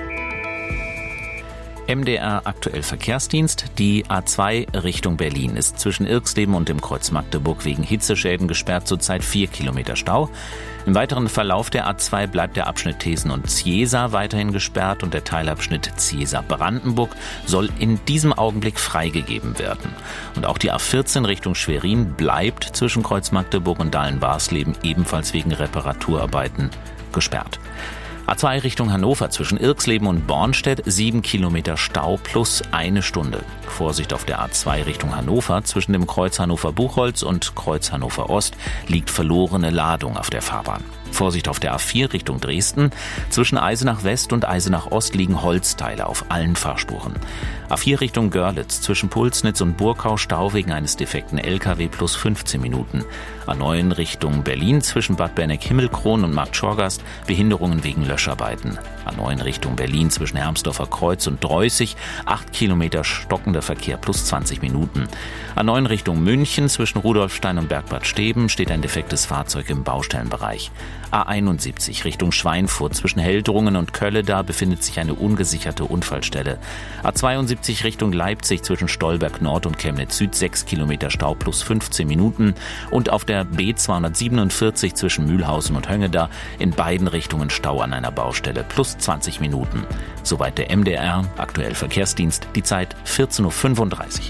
M: M D R aktuell Verkehrsdienst. Die A zwei Richtung Berlin ist zwischen Irxleben und dem Kreuz Magdeburg wegen Hitzeschäden gesperrt, zurzeit vier Kilometer Stau. Im weiteren Verlauf der A zwei bleibt der Abschnitt Thesen und Ziesa weiterhin gesperrt und der Teilabschnitt Ziesa-Brandenburg soll in diesem Augenblick freigegeben werden. Und auch die A vierzehn Richtung Schwerin bleibt zwischen Kreuz Magdeburg und Dahlen-Warsleben ebenfalls wegen Reparaturarbeiten gesperrt. A zwei Richtung Hannover zwischen Irxleben und Bornstedt, sieben Kilometer Stau plus eine Stunde. Vorsicht auf der A zwei Richtung Hannover zwischen dem Kreuz Hannover-Buchholz und Kreuz Hannover-Ost liegt verlorene Ladung auf der Fahrbahn. Vorsicht auf der A vier Richtung Dresden. Zwischen Eisenach West und Eisenach Ost liegen Holzteile auf allen Fahrspuren. A vier Richtung Görlitz zwischen Pulsnitz und Burkau Stau wegen eines defekten L K W plus fünfzehn Minuten. A neun Richtung Berlin zwischen Bad Berneck-Himmelkron und Markt Schorgast Behinderungen wegen Löscharbeiten. A neun Richtung Berlin zwischen Hermsdorfer Kreuz und Dreußig acht Kilometer stockender Verkehr plus zwanzig Minuten. A neun Richtung München zwischen Rudolfstein und Bergbad Steben steht ein defektes Fahrzeug im Baustellenbereich. A einundsiebzig Richtung Schweinfurt zwischen Heldrungen und Kölleda befindet sich eine ungesicherte Unfallstelle. A zweiundsiebzig Richtung Leipzig zwischen Stolberg Nord und Chemnitz Süd sechs Kilometer Stau plus fünfzehn Minuten und auf der B zweihundertsiebenundvierzig zwischen Mühlhausen und Höngeda in beiden Richtungen Stau an einer Baustelle plus zwanzig Minuten. Soweit der M D R aktuell Verkehrsdienst, die Zeit vierzehn Uhr fünfunddreißig.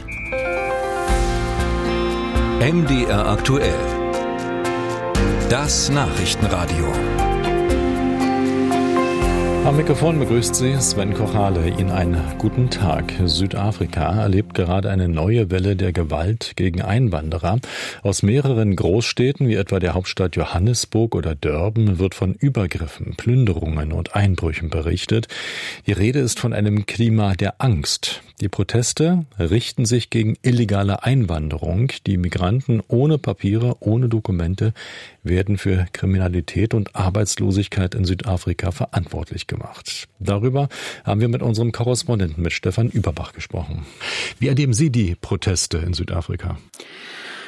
L: M D R aktuell. Das Nachrichtenradio.
A: Am Mikrofon begrüßt Sie Sven Kochale. Ihnen einen guten Tag. Südafrika erlebt gerade eine neue Welle der Gewalt gegen Einwanderer. Aus mehreren Großstädten, wie etwa der Hauptstadt Johannesburg oder Durban, wird von Übergriffen, Plünderungen und Einbrüchen berichtet. Die Rede ist von einem Klima der Angst. Die Proteste richten sich gegen illegale Einwanderung. Die Migranten ohne Papiere, ohne Dokumente werden für Kriminalität und Arbeitslosigkeit in Südafrika verantwortlich gemacht. Darüber haben wir mit unserem Korrespondenten, mit Stefan Überbach, gesprochen. Wie erleben Sie die Proteste in Südafrika?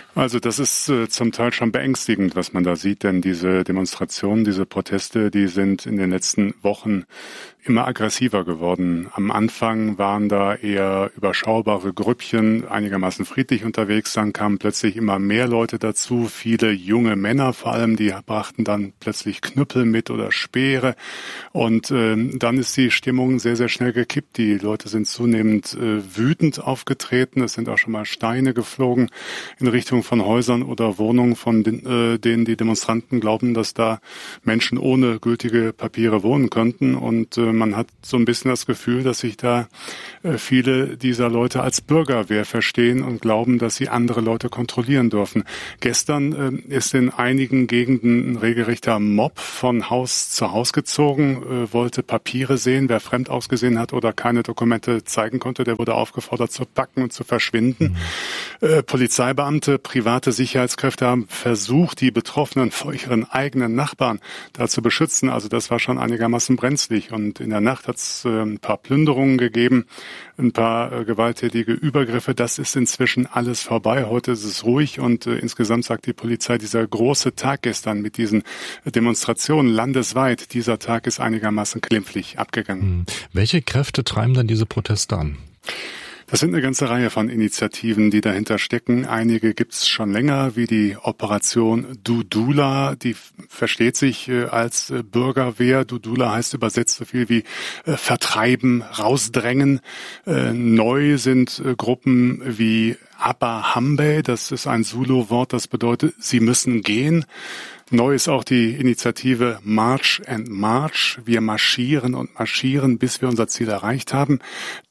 H: Also das ist äh, zum Teil schon beängstigend, was man da sieht, denn diese Demonstrationen, diese Proteste, die sind in den letzten Wochen immer aggressiver geworden. Am Anfang waren da eher überschaubare Grüppchen, einigermaßen friedlich unterwegs, dann kamen plötzlich immer mehr Leute dazu, viele junge Männer vor allem, die brachten dann plötzlich Knüppel mit oder Speere und äh, dann ist die Stimmung sehr, sehr schnell gekippt. Die Leute sind zunehmend äh, wütend aufgetreten, es sind auch schon mal Steine geflogen in Richtung von Häusern oder Wohnungen, von den, äh, denen die Demonstranten glauben, dass da Menschen ohne gültige Papiere wohnen könnten und äh, man hat so ein bisschen das Gefühl, dass sich da äh, viele dieser Leute als Bürgerwehr verstehen und glauben, dass sie andere Leute kontrollieren dürfen. Gestern äh, ist in einigen Gegenden ein regelrechter Mob von Haus zu Haus gezogen, äh, wollte Papiere sehen. Wer fremd ausgesehen hat oder keine Dokumente zeigen konnte, der wurde aufgefordert zu packen und zu verschwinden. Mhm. Äh, Polizeibeamte, private Sicherheitskräfte haben versucht, die Betroffenen vor ihren eigenen Nachbarn da zu beschützen. Also das war schon einigermaßen brenzlig. Und in der Nacht hat es äh, ein paar Plünderungen gegeben, ein paar äh, gewalttätige Übergriffe. Das ist inzwischen alles vorbei. Heute ist es ruhig und äh, insgesamt sagt die Polizei, dieser große Tag gestern mit diesen Demonstrationen landesweit, dieser Tag ist einigermaßen glimpflich abgegangen.
A: Welche Kräfte treiben denn diese Proteste an?
H: Das sind eine ganze Reihe von Initiativen, die dahinter stecken. Einige gibt's schon länger, wie die Operation Dudula. Die versteht sich äh, als äh, Bürgerwehr. Dudula heißt übersetzt so viel wie äh, vertreiben, rausdrängen. Äh, neu sind äh, Gruppen wie Abahambe. Das ist ein Zulu-Wort, das bedeutet, sie müssen gehen. Neu ist auch die Initiative March and March. Wir marschieren und marschieren, bis wir unser Ziel erreicht haben.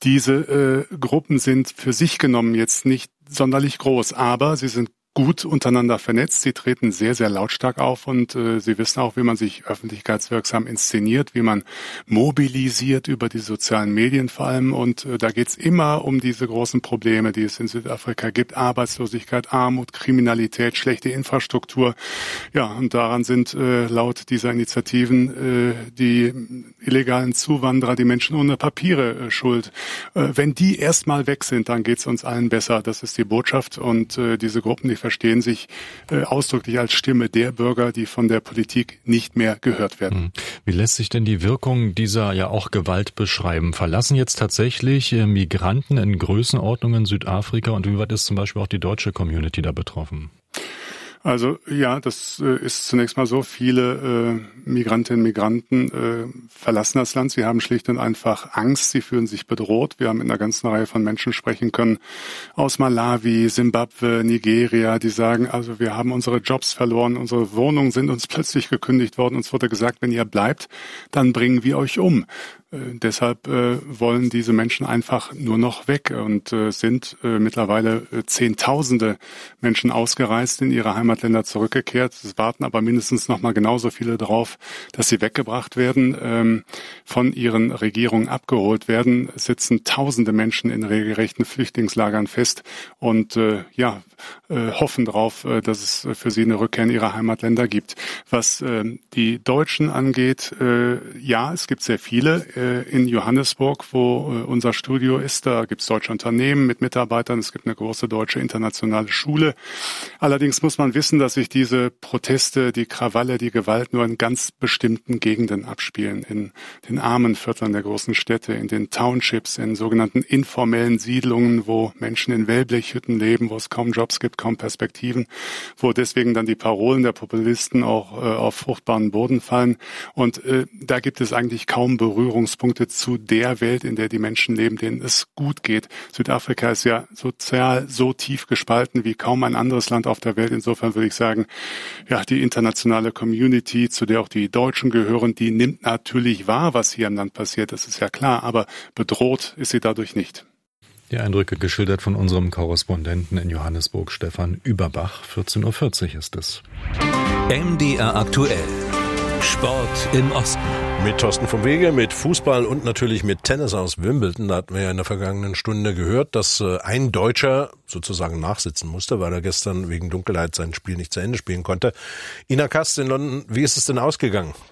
H: Diese äh, Gruppen sind für sich genommen jetzt nicht sonderlich groß, aber sie sind gut untereinander vernetzt. Sie treten sehr, sehr lautstark auf und äh, sie wissen auch, wie man sich öffentlichkeitswirksam inszeniert, wie man mobilisiert über die sozialen Medien vor allem. Und äh, da geht's immer um diese großen Probleme, die es in Südafrika gibt. Arbeitslosigkeit, Armut, Kriminalität, schlechte Infrastruktur. Ja, und daran sind äh, laut dieser Initiativen äh, die illegalen Zuwanderer, die Menschen ohne Papiere äh, schuld. Äh, wenn die erstmal weg sind, dann geht's uns allen besser. Das ist die Botschaft. Und äh, diese Gruppen, die verstehen sich äh, ausdrücklich als Stimme der Bürger, die von der Politik nicht mehr gehört werden.
A: Wie lässt sich denn die Wirkung dieser ja auch Gewalt beschreiben? Verlassen jetzt tatsächlich äh, Migranten in Größenordnungen Südafrika und wie weit ist zum Beispiel auch die deutsche Community da betroffen?
H: Also ja, das äh, ist zunächst mal so, viele äh, Migrantinnen und Migranten äh, verlassen das Land. Sie haben schlicht und einfach Angst, sie fühlen sich bedroht. Wir haben in einer ganzen Reihe von Menschen sprechen können aus Malawi, Simbabwe, Nigeria, die sagen, also wir haben unsere Jobs verloren, unsere Wohnungen sind uns plötzlich gekündigt worden. Uns wurde gesagt, wenn ihr bleibt, dann bringen wir euch um. Äh, deshalb äh, wollen diese Menschen einfach nur noch weg und äh, sind äh, mittlerweile äh, Zehntausende Menschen ausgereist, in ihre Heimatländer zurückgekehrt. Es warten aber mindestens noch mal genauso viele drauf, dass sie weggebracht werden, ähm, von ihren Regierungen abgeholt werden. Es sitzen Tausende Menschen in regelrechten Flüchtlingslagern fest und äh, ja äh, hoffen darauf, äh, dass es für sie eine Rückkehr in ihre Heimatländer gibt. Was äh, die Deutschen angeht, äh, ja, es gibt sehr viele in Johannesburg, wo unser Studio ist. Da gibt es deutsche Unternehmen mit Mitarbeitern. Es gibt eine große deutsche internationale Schule. Allerdings muss man wissen, dass sich diese Proteste, die Krawalle, die Gewalt nur in ganz bestimmten Gegenden abspielen. In den armen Vierteln der großen Städte, in den Townships, in sogenannten informellen Siedlungen, wo Menschen in Wellblechhütten leben, wo es kaum Jobs gibt, kaum Perspektiven, wo deswegen dann die Parolen der Populisten auch äh, auf fruchtbaren Boden fallen. Und äh, da gibt es eigentlich kaum Berührungspunkte zu der Welt, in der die Menschen leben, denen es gut geht. Südafrika ist ja sozial so tief gespalten wie kaum ein anderes Land auf der Welt. Insofern würde ich sagen, ja, die internationale Community, zu der auch die Deutschen gehören, die nimmt natürlich wahr, was hier im Land passiert. Das ist ja klar, aber bedroht ist sie dadurch nicht.
A: Die Eindrücke geschildert von unserem Korrespondenten in Johannesburg, Stefan Überbach. vierzehn Uhr vierzig ist es.
L: M D R aktuell. Sport im Osten.
I: Mit Thorsten vom Wege, mit Fußball und natürlich mit Tennis aus Wimbledon. Da hatten wir ja in der vergangenen Stunde gehört, dass ein Deutscher sozusagen nachsitzen musste, weil er gestern wegen Dunkelheit sein Spiel nicht zu Ende spielen konnte. Ina Kast in London, wie ist es denn ausgegangen?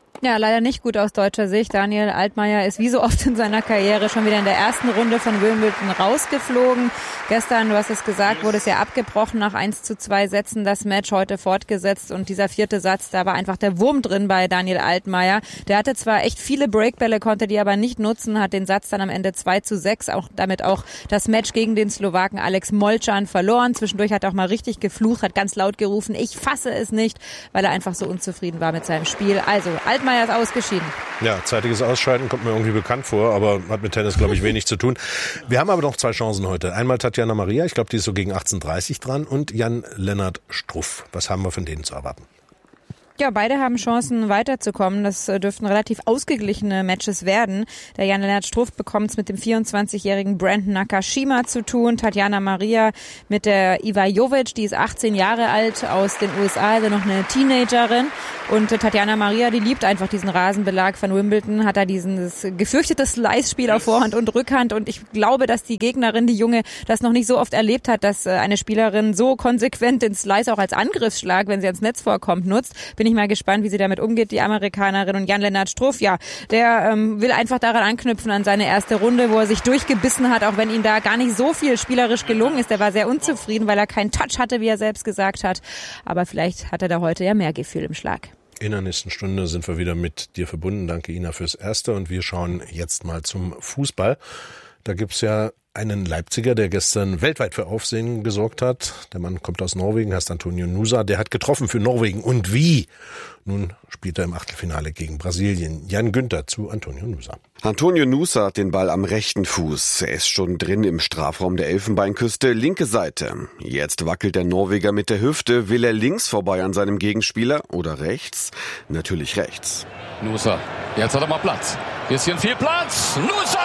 J: Ja, leider nicht gut aus deutscher Sicht. Daniel Altmaier ist wie so oft in seiner Karriere schon wieder in der ersten Runde von Wimbledon rausgeflogen. Gestern, du hast es gesagt, wurde es ja abgebrochen nach eins zu zwei Sätzen, das Match heute fortgesetzt. Und dieser vierte Satz, da war einfach der Wurm drin bei Daniel Altmaier. Der hatte zwar echt viele Breakbälle, konnte die aber nicht nutzen, hat den Satz dann am Ende zwei zu sechs, auch damit auch das Match gegen den Slowaken Alex Molcan verloren. Zwischendurch hat er auch mal richtig geflucht, hat ganz laut gerufen, ich fasse es nicht, weil er einfach so unzufrieden war mit seinem Spiel. Also Altmaier ist ausgeschieden.
I: Ja, zeitiges Ausscheiden kommt mir irgendwie bekannt vor, aber hat mit Tennis, glaube ich, wenig zu tun. Wir haben aber noch zwei Chancen heute. Einmal Tatjana Maria, ich glaube, die ist so gegen achtzehn Uhr dreißig dran, und Jan-Lennart Struff. Was haben wir von denen zu erwarten?
J: Ja, beide haben Chancen weiterzukommen. Das dürften relativ ausgeglichene Matches werden. Der Jan-Lennart Struff bekommt es mit dem vierundzwanzigjährigen Brandon Nakashima zu tun. Tatjana Maria mit der Iva Jovic, die ist achtzehn Jahre alt, aus den U S A, also noch eine Teenagerin. Und Tatjana Maria, die liebt einfach diesen Rasenbelag von Wimbledon, hat da dieses gefürchtete Slice-Spiel auf Vorhand und Rückhand. Und ich glaube, dass die Gegnerin, die Junge, das noch nicht so oft erlebt hat, dass eine Spielerin so konsequent den Slice auch als Angriffsschlag, wenn sie ans Netz vorkommt, nutzt. Bin ich mal gespannt, wie sie damit umgeht, die Amerikanerin. Und Jan-Lennart Struff, ja, der ähm, will einfach daran anknüpfen an seine erste Runde, wo er sich durchgebissen hat, auch wenn ihm da gar nicht so viel spielerisch gelungen ist. Der war sehr unzufrieden, weil er keinen Touch hatte, wie er selbst gesagt hat. Aber vielleicht hat er da heute ja mehr Gefühl im Schlag.
I: In der nächsten Stunde sind wir wieder mit dir verbunden. Danke, Ina, fürs Erste. Und wir schauen jetzt mal zum Fußball. Da gibt's ja einen Leipziger, der gestern weltweit für Aufsehen gesorgt hat. Der Mann kommt aus Norwegen, heißt Antonio Nusa. Der hat getroffen für Norwegen. Und wie? Nun spielt er im Achtelfinale gegen Brasilien. Jan Günther zu Antonio Nusa.
K: Antonio Nusa hat den Ball am rechten Fuß. Er ist schon drin im Strafraum der Elfenbeinküste, linke Seite. Jetzt wackelt der Norweger mit der Hüfte. Will er links vorbei an seinem Gegenspieler oder rechts? Natürlich rechts.
V: Nusa, jetzt hat er mal Platz. Bisschen viel Platz. Nusa!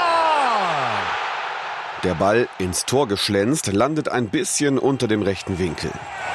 K: Der Ball ins Tor geschlänzt, landet ein bisschen unter dem rechten Winkel.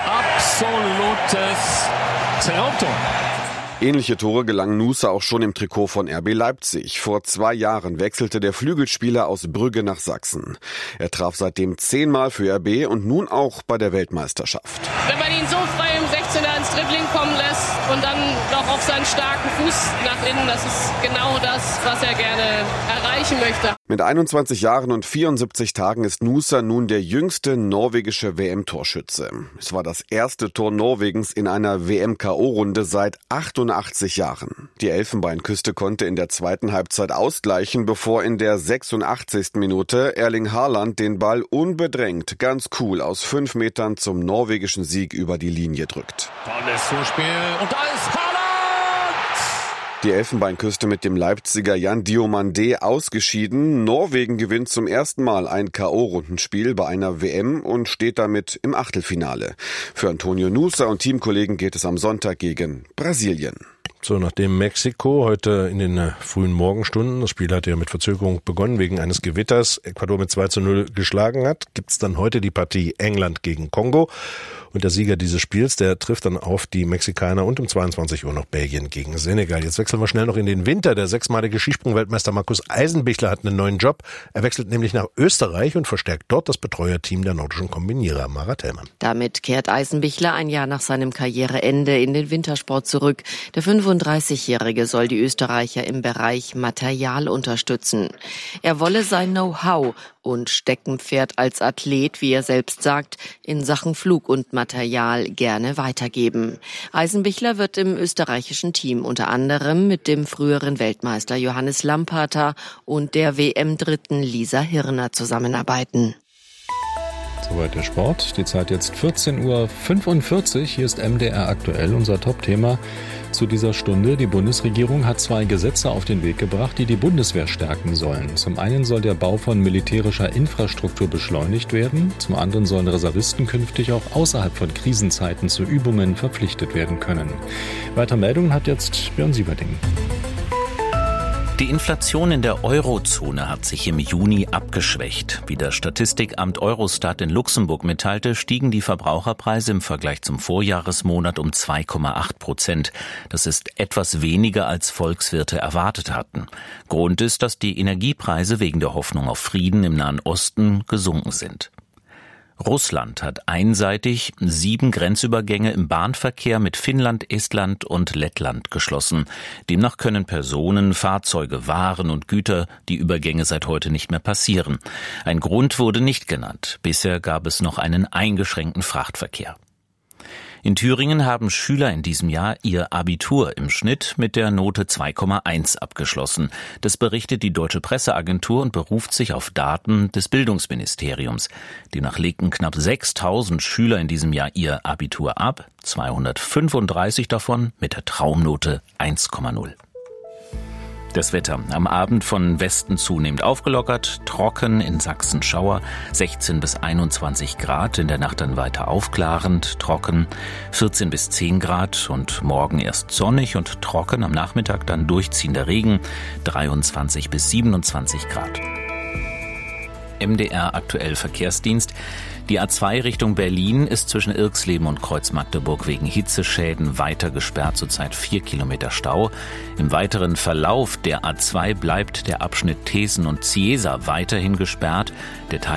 V: Absolutes Traumtor.
K: Ähnliche Tore gelangen Nusa auch schon im Trikot von R B Leipzig. Vor zwei Jahren wechselte der Flügelspieler aus Brügge nach Sachsen. Er traf seitdem zehnmal für R B und nun auch bei der Weltmeisterschaft.
N: Wenn man ihn so frei im sechzehner ins Dribbling kommen lässt und dann noch auf seinen starken Fuß nach innen, das ist genau das, was er gerne erreichen möchte.
K: Mit einundzwanzig Jahren und vierundsiebzig Tagen ist Nusa nun der jüngste norwegische W M-Torschütze. Es war das erste Tor Norwegens in einer W M-K O-Runde seit achtundachtzig Jahren. Die Elfenbeinküste konnte in der zweiten Halbzeit ausgleichen, bevor in der sechsundachtzigsten Minute Erling Haaland den Ball unbedrängt, ganz cool aus fünf Metern zum norwegischen Sieg über die Linie drückt.
V: Tolles Zuspiel und da ist Haaland!
K: Die Elfenbeinküste mit dem Leipziger Jan Diomande ausgeschieden. Norwegen gewinnt zum ersten Mal ein K O-Rundenspiel bei einer W M und steht damit im Achtelfinale. Für Antonio Nusa und Teamkollegen geht es am Sonntag gegen Brasilien.
I: So, nachdem Mexiko heute in den frühen Morgenstunden, das Spiel hat ja mit Verzögerung begonnen, wegen eines Gewitters Ecuador mit zwei zu null geschlagen hat, gibt's dann heute die Partie England gegen Kongo. Und der Sieger dieses Spiels, der trifft dann auf die Mexikaner und um zweiundzwanzig Uhr noch Belgien gegen Senegal. Jetzt wechseln wir schnell noch in den Winter. Der sechsmalige Skisprung-Weltmeister Markus Eisenbichler hat einen neuen Job. Er wechselt nämlich nach Österreich und verstärkt dort das Betreuerteam der nordischen Kombinierer. Mara Tellmann.
O: Damit kehrt Eisenbichler ein Jahr nach seinem Karriereende in den Wintersport zurück. Der fünfunddreißigjährige soll die Österreicher im Bereich Material unterstützen. Er wolle sein Know-how und Steckenpferd als Athlet, wie er selbst sagt, in Sachen Flug und Material gerne weitergeben. Eisenbichler wird im österreichischen Team unter anderem mit dem früheren Weltmeister Johannes Lamperter und der W M-Dritten Lisa Hirner zusammenarbeiten.
A: Soweit der Sport. Die Zeit jetzt vierzehn Uhr fünfundvierzig. Hier ist M D R aktuell, unser Top-Thema zu dieser Stunde. Die Bundesregierung hat zwei Gesetze auf den Weg gebracht, die die Bundeswehr stärken sollen. Zum einen soll der Bau von militärischer Infrastruktur beschleunigt werden. Zum anderen sollen Reservisten künftig auch außerhalb von Krisenzeiten zu Übungen verpflichtet werden können. Weitere Meldungen hat jetzt Björn Sieverding.
M: Die Inflation in der Eurozone hat sich im Juni abgeschwächt. Wie das Statistikamt Eurostat in Luxemburg mitteilte, stiegen die Verbraucherpreise im Vergleich zum Vorjahresmonat um zwei Komma acht Prozent. Das ist etwas weniger, als Volkswirte erwartet hatten. Grund ist, dass die Energiepreise wegen der Hoffnung auf Frieden im Nahen Osten gesunken sind. Russland hat einseitig sieben Grenzübergänge im Bahnverkehr mit Finnland, Estland und Lettland geschlossen. Demnach können Personen, Fahrzeuge, Waren und Güter die Übergänge seit heute nicht mehr passieren. Ein Grund wurde nicht genannt. Bisher gab es noch einen eingeschränkten Frachtverkehr. In Thüringen haben Schüler in diesem Jahr ihr Abitur im Schnitt mit der Note zwei Komma eins abgeschlossen. Das berichtet die Deutsche Presseagentur und beruft sich auf Daten des Bildungsministeriums. Demnach legten knapp sechstausend Schüler in diesem Jahr ihr Abitur ab, zweihundertfünfunddreißig davon mit der Traumnote eins Komma null. Das Wetter. Am Abend von Westen zunehmend aufgelockert, trocken, in Sachsen Schauer, sechzehn bis einundzwanzig Grad, in der Nacht dann weiter aufklarend, trocken, vierzehn bis zehn Grad und morgen erst sonnig und trocken, am Nachmittag dann durchziehender Regen, dreiundzwanzig bis siebenundzwanzig Grad. M D R aktuell Verkehrsdienst. Die A zwei Richtung Berlin ist zwischen Irxleben und Kreuz-Magdeburg wegen Hitzeschäden weiter gesperrt, zurzeit vier Kilometer Stau. Im weiteren Verlauf der A zwei bleibt der Abschnitt Thesen und Ziesa weiterhin gesperrt. Der